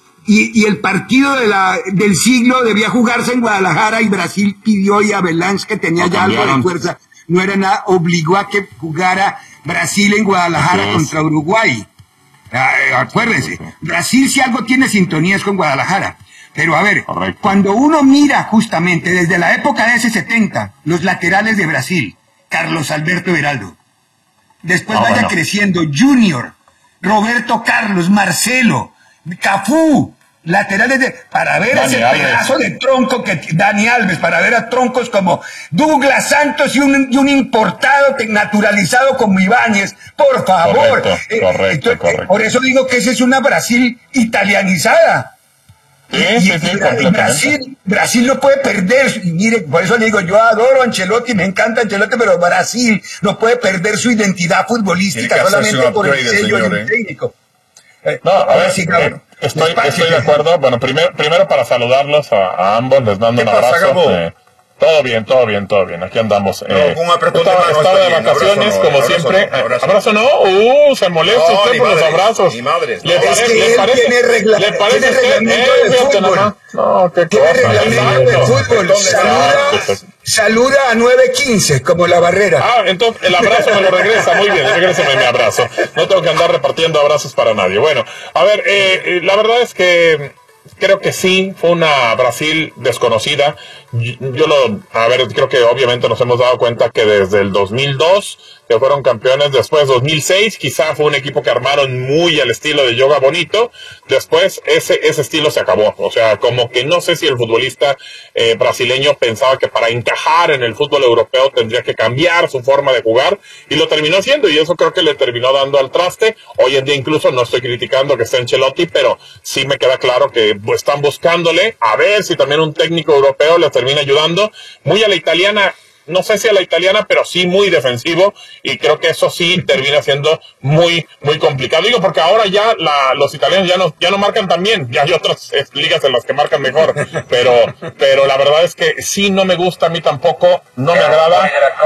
y, y el partido de la, del siglo debía jugarse en Guadalajara y Brasil pidió y Avalanche, que tenía Lo ya algo de cambiaron. fuerza, no era nada, obligó a que jugara Brasil en Guadalajara Así es. contra Uruguay. Ah, eh, acuérdense, Brasil si algo tiene sintonías con Guadalajara. Pero a ver, Correcto. cuando uno mira justamente desde la época de ese setenta, los laterales de Brasil, Carlos Alberto Heraldo, después Ah, vaya bueno. creciendo Junior, Roberto Carlos, Marcelo, Cafú, laterales de, para ver Dani ese Alves. pedazo de tronco que Dani Alves, para ver a troncos como Douglas Santos y un, y un importado te- naturalizado como Ibáñez, por favor. Correcto, correcto, entonces, correcto. Por eso digo que esa es una Brasil italianizada. Sí, Y- sí, y- sí, y completamente. Brasil, Brasil no puede perder, y mire, por eso le digo, yo adoro a Ancelotti, me encanta Ancelotti, pero Brasil no puede perder su identidad futbolística Tiene que hacerse solamente un por el upgrade, sello señor, del ¿eh? técnico. Eh, No, a ahora ver, sí, eh, Gabo, estoy, despache. estoy de acuerdo. Bueno, primero, primero para saludarlos a, a ambos, les mando ¿Qué un pasa, abrazo. Gabo? eh, todo bien, todo bien, todo bien. Aquí andamos. No, eh, con un apretón de estaba, manos estaba de está bien, vacaciones, abrazo no, como abrazo siempre. no, abrazo. ¿Abrazo no? Uh, se molesta No, usted ni por los madres, abrazos. ni madres, ¿Le, no. pare- Es que le él parece? tiene regla- ¿Le parece tiene a usted? reglamento Eh, de fíjate fútbol. nomás. No, qué Tiene cosa. reglamento de Exacto. fútbol, saluda, saluda a nueve quince, como la barrera. Ah, entonces el abrazo me lo regresa, muy bien, regrésame mi abrazo. No tengo que andar repartiendo abrazos para nadie. Bueno, a ver, eh, eh, la verdad es que creo que sí, fue una Brasil desconocida. Yo, yo lo, a ver, creo que obviamente nos hemos dado cuenta que desde el dos mil dos, que fueron campeones, después dos mil seis, quizá fue un equipo que armaron muy al estilo de Yoga Bonito, después ese, ese estilo se acabó. O sea, como que no sé si el futbolista eh, brasileño pensaba que para encajar en el fútbol europeo tendría que cambiar su forma de jugar, y lo terminó haciendo, y eso creo que le terminó dando al traste. Hoy en día incluso no estoy criticando que esté Ancelotti, pero sí me queda claro que pues, están buscándole a ver si también un técnico europeo les termina ayudando. Muy a la italiana, no sé si a la italiana, pero sí muy defensivo, y creo que eso sí termina siendo muy, muy complicado. Digo, porque ahora ya la, los italianos ya no, ya no marcan tan bien, ya hay otras eh, ligas en las que marcan mejor, pero, pero la verdad es que sí no me gusta a mí tampoco, no me agrada,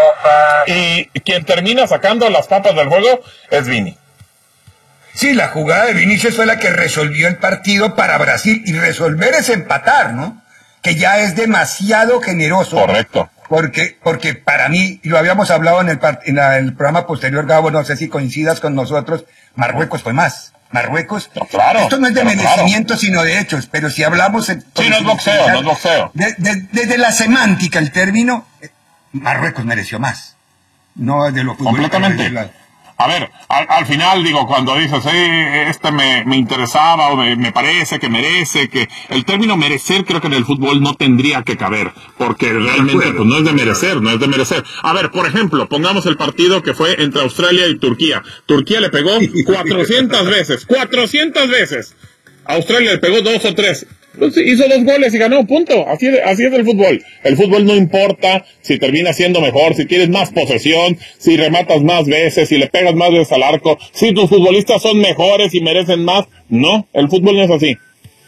y quien termina sacando las papas del juego es Vini. Sí, la jugada de Vinicius fue la que resolvió el partido para Brasil, y resolver es empatar, ¿no? Que ya es demasiado generoso. Correcto. Porque, porque para mí, y lo habíamos hablado en el, part- en la- el programa posterior, Gabo, no sé si coincidas con nosotros, Marruecos fue más. Marruecos, No, claro, esto no es de pero merecimiento, sino de hechos, pero si hablamos... en- Sí, no es boxeo, no es boxeo. De- de- desde la semántica, el término, eh, Marruecos mereció más. No de lo futbolístico, Completamente. desde la- A ver, al, al final, digo, cuando dices, eh, este me, me interesaba o me, me parece que merece, que el término merecer creo que en el fútbol no tendría que caber, porque realmente pues, no es de merecer, no es de merecer. A ver, por ejemplo, pongamos el partido que fue entre Australia y Turquía. Turquía le pegó cuatrocientas veces, cuatrocientas veces. Australia le pegó dos o tres. Pues hizo dos goles y ganó, punto. Así, así es el fútbol. El fútbol no importa si termina siendo mejor, si tienes más posesión, si rematas más veces, si le pegas más veces al arco, si tus futbolistas son mejores y merecen más. No, el fútbol no es así.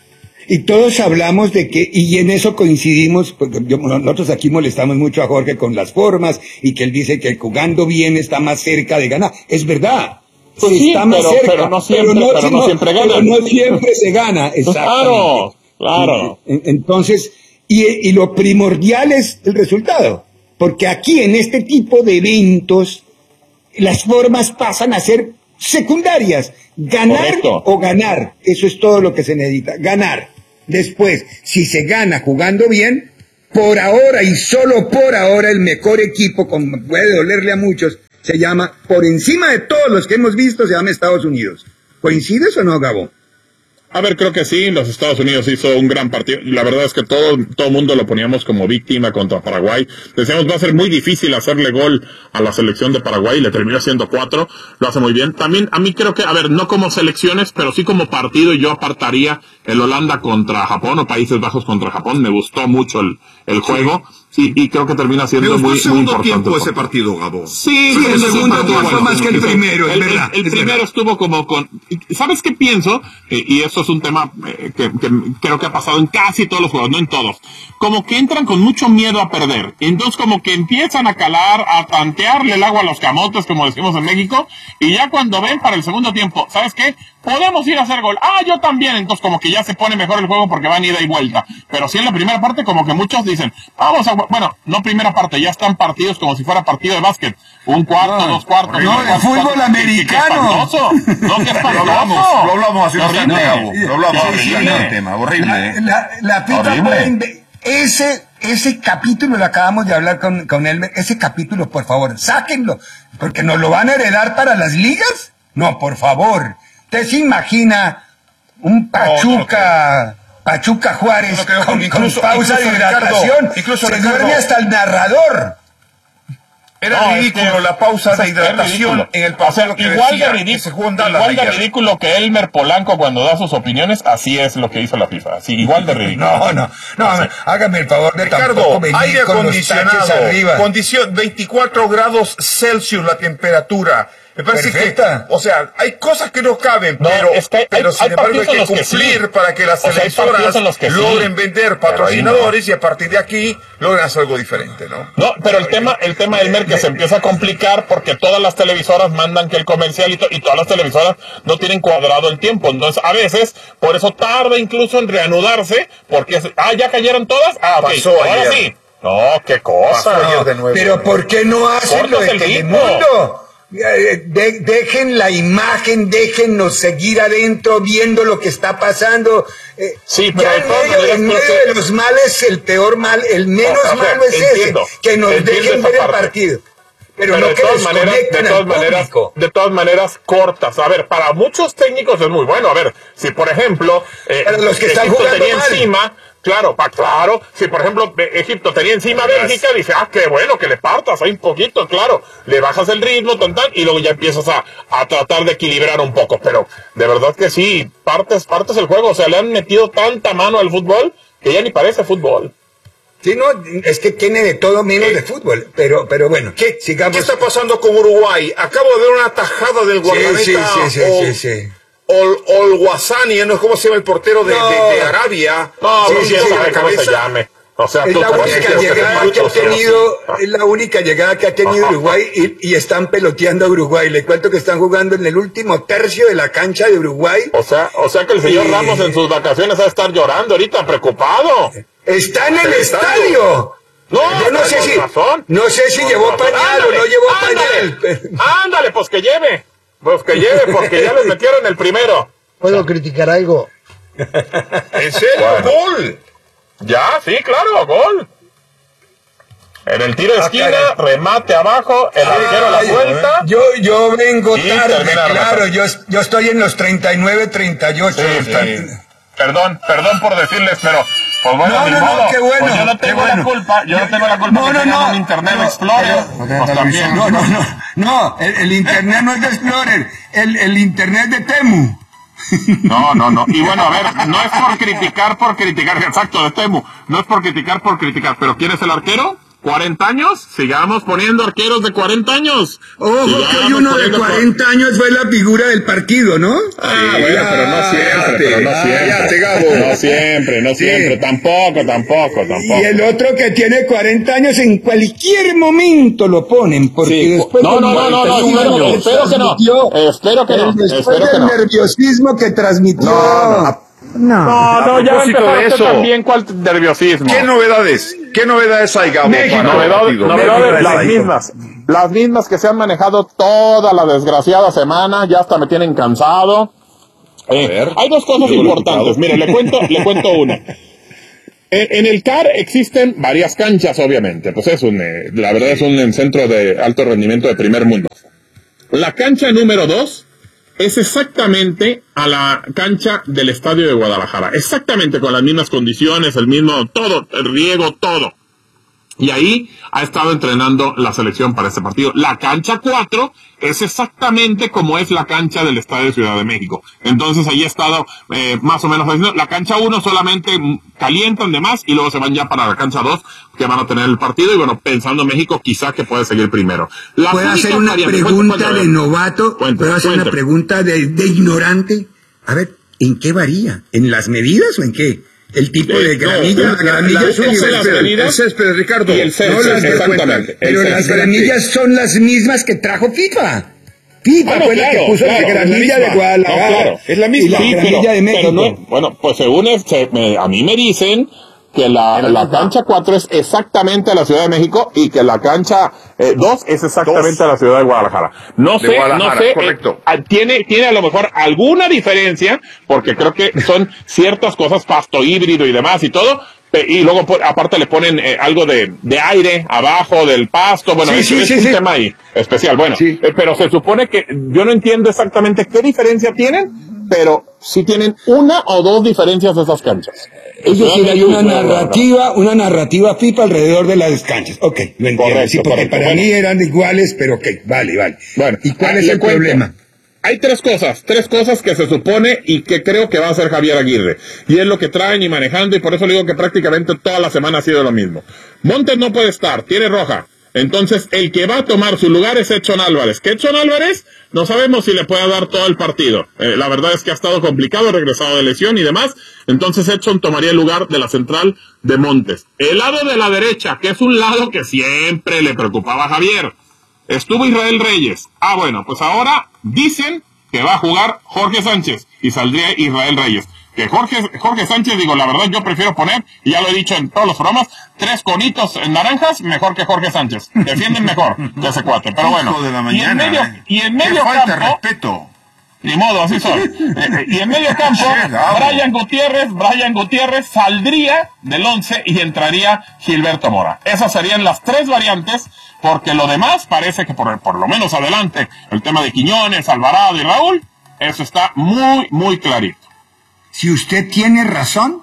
Y todos hablamos de que, y en eso coincidimos, porque yo, nosotros aquí molestamos mucho a Jorge con las formas, y que él dice que jugando bien está más cerca de ganar. Es verdad. Pues sí, está más pero, cerca, pero no siempre, pero no, pero no, no siempre gana. Pero no siempre se gana, exactamente. Claro, claro. Entonces, y, y lo primordial es el resultado. Porque aquí, en este tipo de eventos, las formas pasan a ser secundarias. Ganar Correcto. O ganar. Eso es todo lo que se necesita. Ganar. Después, si se gana jugando bien, por ahora y solo por ahora el mejor equipo, como puede dolerle a muchos, se llama, por encima de todos los que hemos visto, se llama Estados Unidos. ¿Coincides o no, Gabo? A ver, creo que sí, los Estados Unidos hizo un gran partido. La verdad es que todo todo mundo lo poníamos como víctima contra Paraguay. Decíamos, va a ser muy difícil hacerle gol a la selección de Paraguay, le terminó haciendo cuatro, lo hace muy bien. También, a mí creo que, a ver, no como selecciones, pero sí como partido, yo apartaría el Holanda contra Japón, o Países Bajos contra Japón. Me gustó mucho el, el juego. Sí, y creo que termina siendo muy, muy importante. ¿Segundo tiempo ese partido, Gabo? Sí, sí, el segundo tiempo fue más que el primero, el, es verdad. El, el es primero verdad. estuvo como con... ¿Sabes qué pienso? Eh, y eso es un tema eh, que, que creo que ha pasado en casi todos los juegos, no en todos. Como que entran con mucho miedo a perder. Entonces como que empiezan a calar, a tantearle el agua a los camotes, como decimos en México, y ya cuando ven para el segundo tiempo, ¿sabes qué? Podemos ir a hacer gol. Ah, yo también. Entonces como que ya se pone mejor el juego porque van ida y vuelta. Pero sí en la primera parte como que muchos dicen, vamos a... Bueno, no primera parte, ya están partidos como si fuera partido de básquet. Un cuarto, no, dos cuartos. No, el fútbol cuatro, americano. Qué, qué no, qué espantoso. Lo hablamos, lo hablamos hace un horrible, Gabo. Lo hablamos sí, sí, horrible no. el tema, horrible. La, la, la FIFA puede... Ese, ese capítulo lo acabamos de hablar con, con él. Ese capítulo, por favor, sáquenlo. Porque nos lo van a heredar para las ligas. No, por favor. ¿Usted se imagina un Pachuca, no, no Pachuca Juárez no, no, con, incluso, con pausa incluso, de hidratación? Ricardo, incluso se Ricardo, duerme hasta el narrador. Era no, ridículo es que, la pausa de hidratación en el paseo, o sea, que igual decía, de ridículo, que igual de ridículo que Elmer Polanco cuando da sus opiniones, así es lo que hizo la FIFA, así igual de ridículo. No, no, no, sí. Hágame el favor de Ricardo, aire acondicionado, condición veinticuatro grados Celsius la temperatura. Me parece Perfecta. que, o sea, hay cosas que no caben, no, pero, es que hay, pero sin hay embargo hay que cumplir que sí. para que las televisoras o sea, logren sí. vender patrocinadores no. y a partir de aquí logren hacer algo diferente, ¿no? No, pero el tema, el tema del Mer que se empieza a complicar porque todas las televisoras mandan que el comercial y, to y todas las televisoras no tienen cuadrado el tiempo, entonces a veces, por eso tarda incluso en reanudarse, porque, ah, ya cayeron todas, ah, okay, pasó ahora ayer. sí. No, qué cosa. Pasó de nuevo, pero ¿por qué no hacen lo de Telemundo? De, dejen la imagen, déjennos seguir adentro viendo lo que está pasando. Eh, sí, pero ya en medio, en medio de los males, el peor mal, el menos o sea, malo es entiendo, ese, que nos dejen ver el partido. Pero, pero no de que todas maneras, de todas maneras, de todas maneras cortas. A ver, para muchos técnicos es muy bueno. A ver, si por ejemplo, eh, los que están Egipto jugando tenía mal. encima. Claro, pa, claro, si por ejemplo Egipto tenía encima a Bélgica, dice, ah, qué bueno que le partas ahí un poquito, claro, le bajas el ritmo, tan, tan, y luego ya empiezas a, a tratar de equilibrar un poco, pero de verdad que sí, partes, partes el juego, o sea, le han metido tanta mano al fútbol que ya ni parece fútbol. Sí, no, es que tiene de todo menos ¿Qué? de fútbol, pero, pero bueno, ¿qué? Sigamos. ¿Qué está pasando con Uruguay? Acabo de ver una tajada del guardameta. Sí, sí, sí, o... sí, sí, sí. Ol, Olwasani, ¿no es cómo se llama el portero de, no. de, de Arabia? No, sí, sí, sí, sabe cómo se llame. O sea, es la única llegada que ha tenido, es la única llegada que ha tenido Uruguay y, y están peloteando a Uruguay. Le cuento que están jugando en el último tercio de la cancha de Uruguay. O sea, o sea que el señor y... Ramos en sus vacaciones va a estar llorando ahorita, preocupado. Está en el estadio. No, yo no sé si, razón. no sé si no, llevó no, pañal ándale, o no llevó ándale, pañal. Ándale, pues que lleve. Pues que lleve, porque ya les metieron el primero. ¿Puedo criticar algo? ¿En serio? Bueno. ¡Gol! Ya, sí, claro, gol. En el tiro de esquina, ah, remate abajo, el arquero a la vuelta. Yo, yo vengo tarde, claro, yo, yo estoy en los treinta y nueve, treinta y ocho. Sí, sí. Perdón, perdón por decirles, pero pues bueno, no, no, no, no, qué bueno, pues yo no tengo bueno. la culpa, yo, yo no tengo la culpa no, que no, tengan no, un Internet no, Explorer, pero, pues también. No, no, no, no, el, el Internet no es de Explorer, el, el Internet de Temu. No, no, no. Y bueno, a ver, no es por criticar, por criticar, exacto, de Temu, no es por criticar, por criticar, pero ¿quién es el arquero? ¿cuarenta años? Sigamos poniendo arqueros de cuarenta años. Ojo, que hoy uno de cuarenta años fue la figura del partido, ¿no? Ah, sí, bueno, pero no siempre, pero no siempre. Ya te Gabo. No siempre, no siempre, sí. tampoco, tampoco, tampoco. Y el otro que tiene cuarenta años en cualquier momento lo ponen, porque sí. después... No, no, no, no, no, espero, espero que no, espero que no, después espero del que no. nerviosismo que transmitió... No, no. No, no, no ya empezaste también cuál nerviosismo. ¿Qué novedades? ¿Qué novedades hay, Gabo? México, novedades, novedades las mismas, las mismas que se han manejado toda la desgraciada semana, ya hasta me tienen cansado. Eh, hay dos cosas importantes, mire, le cuento, le cuento una. En, en el C A R existen varias canchas, obviamente, pues es un, eh, la verdad es un centro de alto rendimiento de primer mundo. La cancha número dos es exactamente a la cancha del Estadio de Guadalajara, exactamente con las mismas condiciones, el mismo, todo, el riego, todo. Y ahí ha estado entrenando la selección para este partido. La cancha cuatro es exactamente como es la cancha del Estadio de Ciudad de México. Entonces ahí ha estado eh, más o menos haciendo. La cancha uno solamente calientan de más y luego se van ya para la cancha dos que van a tener el partido. Y bueno, pensando en México, quizá que puede seguir primero. La ¿Puedo hacer una variante, pregunta cuenta, cuenta, de novato? Cuenta, ¿Puedo hacer cuenta. una pregunta de, de ignorante? A ver, ¿en qué varía? ¿En las medidas o en qué? El tipo eh, de gramilla, no, la gramilla la, es la, el, las césped, el césped, Ricardo. Y el césped, no las exactamente. Pero el las césped. gramillas son las mismas que trajo FIFA. FIFA bueno, fue claro, la que puso claro, la gramilla de Guadalajara. No, claro, es la misma. Y la sí, gramilla pero, de México. Pero no, bueno, pues según es, se, me, a mí me dicen que la, la cancha cuatro es exactamente a la Ciudad de México y que la cancha eh, dos es exactamente dos. a la Ciudad de Guadalajara. No sé, Guadalajara, no sé, correcto. Eh, tiene, tiene a lo mejor alguna diferencia, porque creo que son ciertas cosas, pasto híbrido y demás y todo, y luego aparte le ponen eh, algo de, de aire abajo del pasto, bueno, sí, es, sí, es sí, un sí. tema ahí especial, bueno, sí. eh, pero se supone que yo no entiendo exactamente qué diferencia tienen, pero sí tienen una o dos diferencias de esas canchas. Es decir, hay una narrativa, una narrativa FIFA alrededor de las canchas. Ok, lo entiendo. Correcto, sí, porque correcto, para bueno. mí eran iguales, pero ok, vale, vale. Bueno, ¿y cuál es el cuento. problema? Hay tres cosas, tres cosas que se supone y que creo que va a hacer Javier Aguirre. Y es lo que traen y manejando, y por eso le digo que prácticamente toda la semana ha sido lo mismo. Montes no puede estar, tiene roja. Entonces, el que va a tomar su lugar es Edson Álvarez. ¿Qué Edson Álvarez? No sabemos si le puede dar todo el partido. Eh, la verdad es que ha estado complicado, regresado de lesión y demás. Entonces, Edson tomaría el lugar de la central de Montes. El lado de la derecha, que es un lado que siempre le preocupaba a Javier. Estuvo Israel Reyes. Ah, bueno, pues ahora dicen que va a jugar Jorge Sánchez y saldría Israel Reyes. Que Jorge, Jorge Sánchez, digo, la verdad yo prefiero poner, y ya lo he dicho en todos los programas, tres conitos en naranjas, mejor que Jorge Sánchez. Defienden mejor que ese cuate, pero bueno. De la mañana, y en medio, eh. y en medio falta campo... respeto. Ni modo, así son. eh, y en medio campo, Brian Gutiérrez, Brian Gutiérrez saldría del once y entraría Gilberto Mora. Esas serían las tres variantes, porque lo demás parece que por, por lo menos adelante, el tema de Quiñones, Alvarado y Raúl, eso está muy, muy clarito. Si usted tiene razón,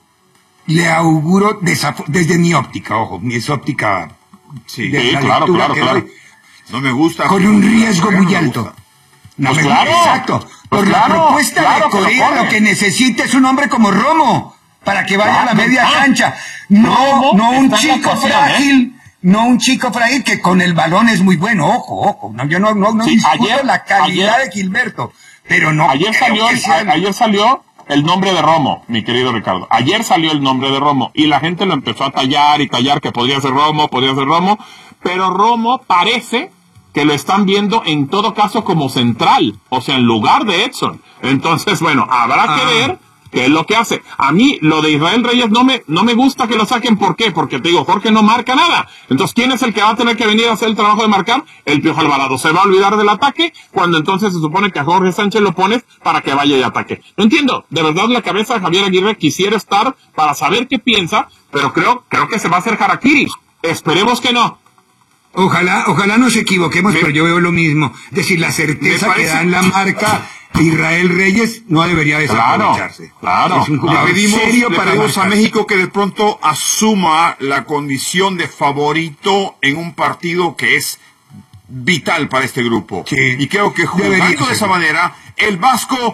le auguro desde mi óptica, ojo, mi es óptica. Sí, de sí claro, claro, claro. Doy, no me gusta. Con un riesgo muy alto. No pues me claro, gusta, exacto. Pues Por claro, la propuesta claro de Corea, lo, lo que necesita es un hombre como Romo, para que vaya claro, a la media ah, cancha. No, Romo no un chico frágil. ¿eh? No un chico frágil que con el balón es muy bueno. Ojo, ojo. No, yo no, no, no sí, discuto ayer, la calidad ayer, de Gilberto. Pero no. Ayer salió, sea... ayer salió el nombre de Romo, mi querido Ricardo. Ayer salió el nombre de Romo y la gente lo empezó a tallar y tallar que podría ser Romo, podría ser Romo, pero Romo parece que lo están viendo en todo caso como central, o sea, en lugar de Edson. Entonces, bueno, habrá ah. que ver qué es lo que hace. A mí, lo de Israel Reyes no me, no me gusta que lo saquen. ¿Por qué? Porque te digo, Jorge no marca nada. Entonces, ¿quién es el que va a tener que venir a hacer el trabajo de marcar? El Piojo Alvarado. Se va a olvidar del ataque, cuando entonces se supone que a Jorge Sánchez lo pones para que vaya y ataque. No entiendo. De verdad, la cabeza de Javier Aguirre quisiera estar para saber qué piensa, pero creo, creo que se va a hacer harakiri. Esperemos que no. Ojalá, ojalá nos equivoquemos, me, pero yo veo lo mismo. Es decir, la certeza que da en la marca Israel Reyes no debería desaprovecharse. Claro, claro. Es un jugador le pedimos, serio le para pedimos a México que de pronto asuma la condición de favorito en un partido que es vital para este grupo. Sí. Y creo que jugando de esa manera, el Vasco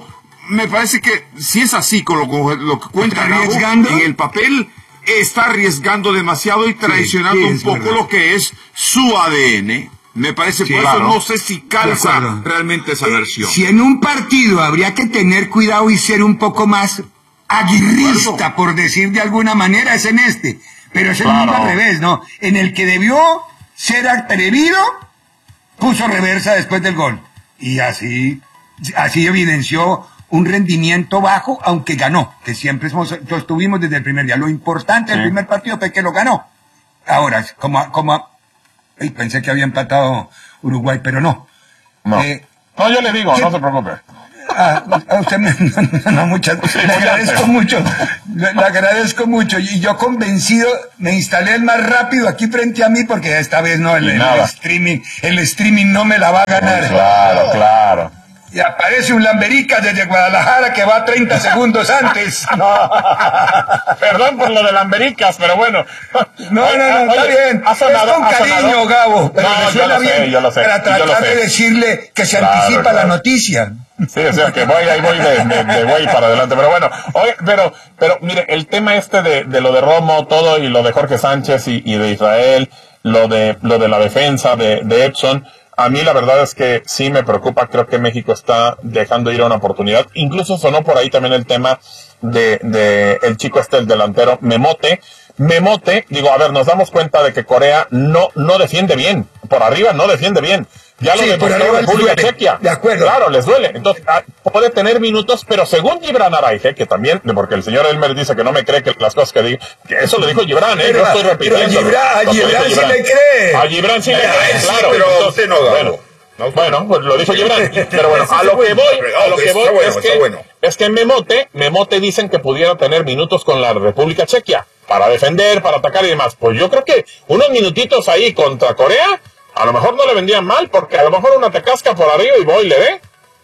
me parece que si es así con lo, con lo que cuenta Gabo, arriesgando en el papel está arriesgando demasiado y traicionando sí, sí, un poco verdad. Lo que es su A D N. Me parece, sí, por claro. Eso no sé si calza realmente esa eh, versión. Si en un partido habría que tener cuidado y ser un poco más aguerrista, por decir de alguna manera, es en este. Pero es el claro. mundo al revés, ¿no? En el que debió ser atrevido, puso reversa después del gol. Y así, así evidenció un rendimiento bajo, aunque ganó, que siempre sostuvimos desde el primer día. Lo importante del sí. primer partido fue que lo ganó. Ahora, como, como ay, pensé que había empatado Uruguay, pero no. No, eh, no yo le digo, ¿qué? No se preocupe. A, a usted me, no, no, muchas, le agradezco mucho, le, le agradezco mucho, y yo convencido me instalé el más rápido aquí frente a mí, porque esta vez no, el, el streaming, el streaming no me la va a ganar. Claro, claro. Y aparece un Lamberica desde Guadalajara que va treinta segundos antes. No. Perdón por lo de Lambericas, pero bueno. No, no, no, oye, está bien. Ha sonado, es con cariño, sonado. Gabo. Pero no, me suena bien sé, yo lo sé, para tratar de decirle que se claro, anticipa claro. la noticia. Sí, o sea, que voy, ahí voy de, de, de voy para adelante. Pero bueno, oye, pero, pero mire, el tema este de, de lo de Romo, todo, y lo de Jorge Sánchez y, y de Israel, lo de, lo de la defensa de, de Edson, a mí la verdad es que sí me preocupa. Creo que México está dejando ir a una oportunidad. Incluso sonó por ahí también el tema de, de el chico este, el delantero, Memote. Memote, digo, a ver, nos damos cuenta de que Corea no, no defiende bien. Por arriba no defiende bien. Ya lo sí, demostró República Chequia. De acuerdo. Claro, les duele. Entonces, puede tener minutos, pero según Gibran Araige, que también, porque el señor Elmer dice que no me cree que las cosas que digo, que eso lo dijo Gibran, ¿eh? Pero, no estoy repitiendo. Pero a Gibran, a Gibran sí le cree. A Gibran sí le cree, sí, claro. Pero entonces, no, bueno, no, bueno, pues lo dijo Gibran. Pero bueno, a lo que voy, a lo que voy es que, es que Memote, Memote dicen que pudiera tener minutos con la República Chequia para defender, para atacar y demás. Pues yo creo que unos minutitos ahí contra Corea, a lo mejor no le vendían mal, porque a lo mejor una te casca por arriba y voy le ve.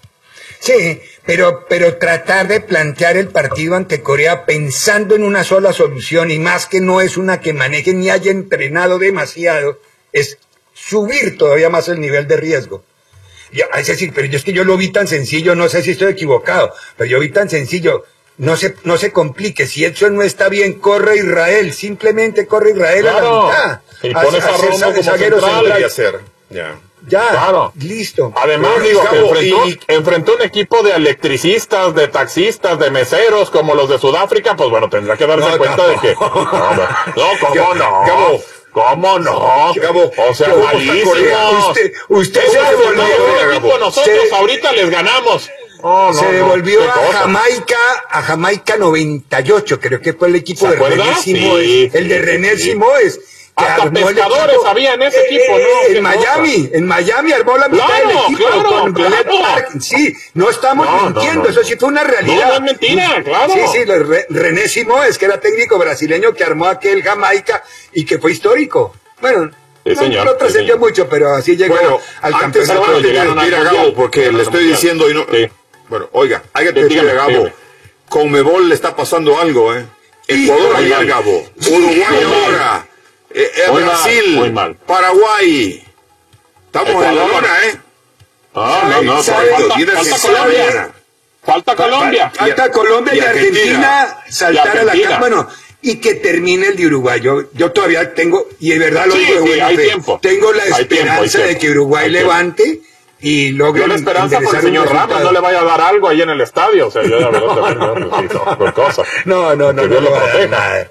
Sí, pero, pero tratar de plantear el partido ante Corea pensando en una sola solución, y más que no es una que maneje ni haya entrenado demasiado, es subir todavía más el nivel de riesgo. Ya, es decir, pero yo es que yo lo vi tan sencillo, no sé si estoy equivocado, pero yo vi tan sencillo. No se, no se complique, si Edson no está bien, corre Israel, simplemente corre Israel claro. a la mitad. Y pones a, a Romo como central y hacer. Ya. Ya, claro. Listo. Además, pero, digo, que enfrentó, y... enfrentó un equipo de electricistas, de taxistas, de meseros, como los de Sudáfrica, pues bueno, tendrá que darse no, cuenta no. de que... No, no ¿cómo no? Gabo, ¿cómo no? Gabo, o sea, malísimos. Usted, usted se devolvió. Un equipo nosotros se... ahorita les ganamos. Oh, no, se devolvió no, a Jamaica, a Jamaica noventa y ocho, creo que fue el equipo de René Simoes, sí, el de sí, René sí. Simoes. Hasta pescadores había en ese eh, equipo, ¿no? En Miami, cosa. en Miami armó la mitad claro, del equipo claro, con claro. Sí, no estamos no, mintiendo, no, no. eso sí fue una realidad. No, no es mentira, claro. Sí, sí, Re, René Simoes, que era técnico brasileño que armó aquel Jamaica y que fue histórico. Bueno, sí, no, señor, no trascendió sí, mucho, pero así llegó bueno, al antes, campeonato. Antes de despedir a Gabo, porque le estoy diciendo y no... Sí. Bueno, oiga, hay que decirle a Gabo, con Mebol le está pasando algo, ¿eh? Ecuador ayer, Gabo, Uruguay ahora, eh, eh, Brasil, muy mal. Paraguay, estamos Ecuador. en la lona, ¿eh? Ah, no, no, falta, falta Colombia, falta Colombia, falta Colombia y, y Argentina, Argentina saltar y Argentina. a la cama, bueno, y que termine el de Uruguay. Yo, yo todavía tengo, y de verdad lo sí, digo de sí, buena hay fe, tiempo. tengo la hay esperanza tiempo, de que Uruguay hay levante tiempo. y logre. Yo la esperanza por el señor Ramos no le vaya a dar algo ahí en el estadio, o sea, yo la verdad también no necesito cosas. No, no, no, que Dios no, lo no proteja.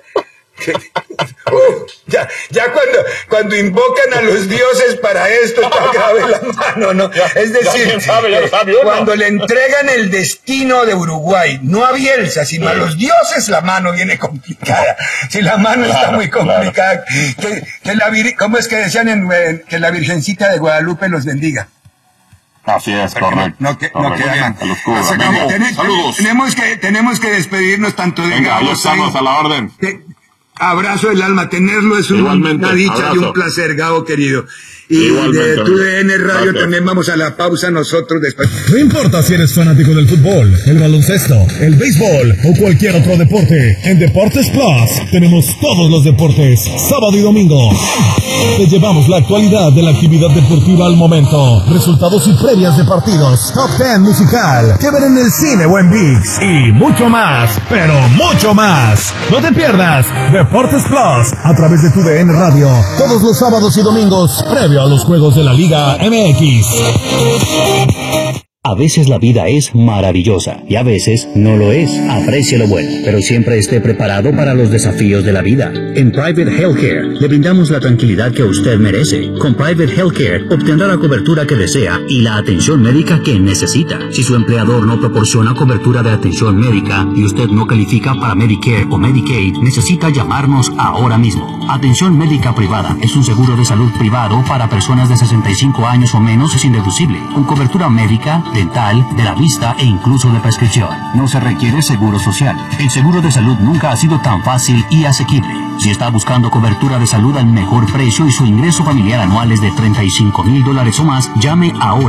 uh, ya, ya cuando, cuando invocan a los dioses para esto está grave la mano, ¿no? Ya, es decir, ya sabe, ya lo sabe uno. Cuando le entregan el destino de Uruguay, no a Bielsa, sino sí. a los dioses, la mano viene complicada. Si la mano claro, está muy complicada, claro. que, que la vir, ¿cómo es que decían en, en, que la Virgencita de Guadalupe los bendiga? Así es, correcto. No, que, no correcto. quedan. Saludos. Ten, Saludos. Tenemos que, tenemos que despedirnos tanto de Venga, ya estamos a la orden. Te, abrazo del alma, tenerlo es un, una dicha abrazo. y un placer, Gabo querido. Y Igualmente, de tu D N Radio gracias. también vamos a la pausa nosotros después. No importa si eres fanático del fútbol, el baloncesto, el béisbol o cualquier otro deporte, en Deportes Plus tenemos todos los deportes, sábado y domingo. Te llevamos la actualidad de la actividad deportiva al momento, resultados y previas de partidos, top ten musical, que ver en el cine o en ViX y mucho más, pero mucho más. No te pierdas Deportes Plus a través de tu D N Radio, todos los sábados y domingos, previo a los juegos de la Liga M X. A veces la vida es maravillosa y a veces no lo es. Aprecie lo bueno, pero siempre esté preparado para los desafíos de la vida. En Private Healthcare le brindamos la tranquilidad que usted merece. Con Private Healthcare obtendrá la cobertura que desea y la atención médica que necesita. Si su empleador no proporciona cobertura de atención médica y usted no califica para Medicare o Medicaid, necesita llamarnos ahora mismo. Atención médica privada es un seguro de salud privado para personas de sesenta y cinco años o menos sin deducible, con cobertura médica, dental, de la vista e incluso de prescripción. No se requiere seguro social. El seguro de salud nunca ha sido tan fácil y asequible. Si está buscando cobertura de salud al mejor precio y su ingreso familiar anual es de treinta y cinco mil dólares o más, llame ahora.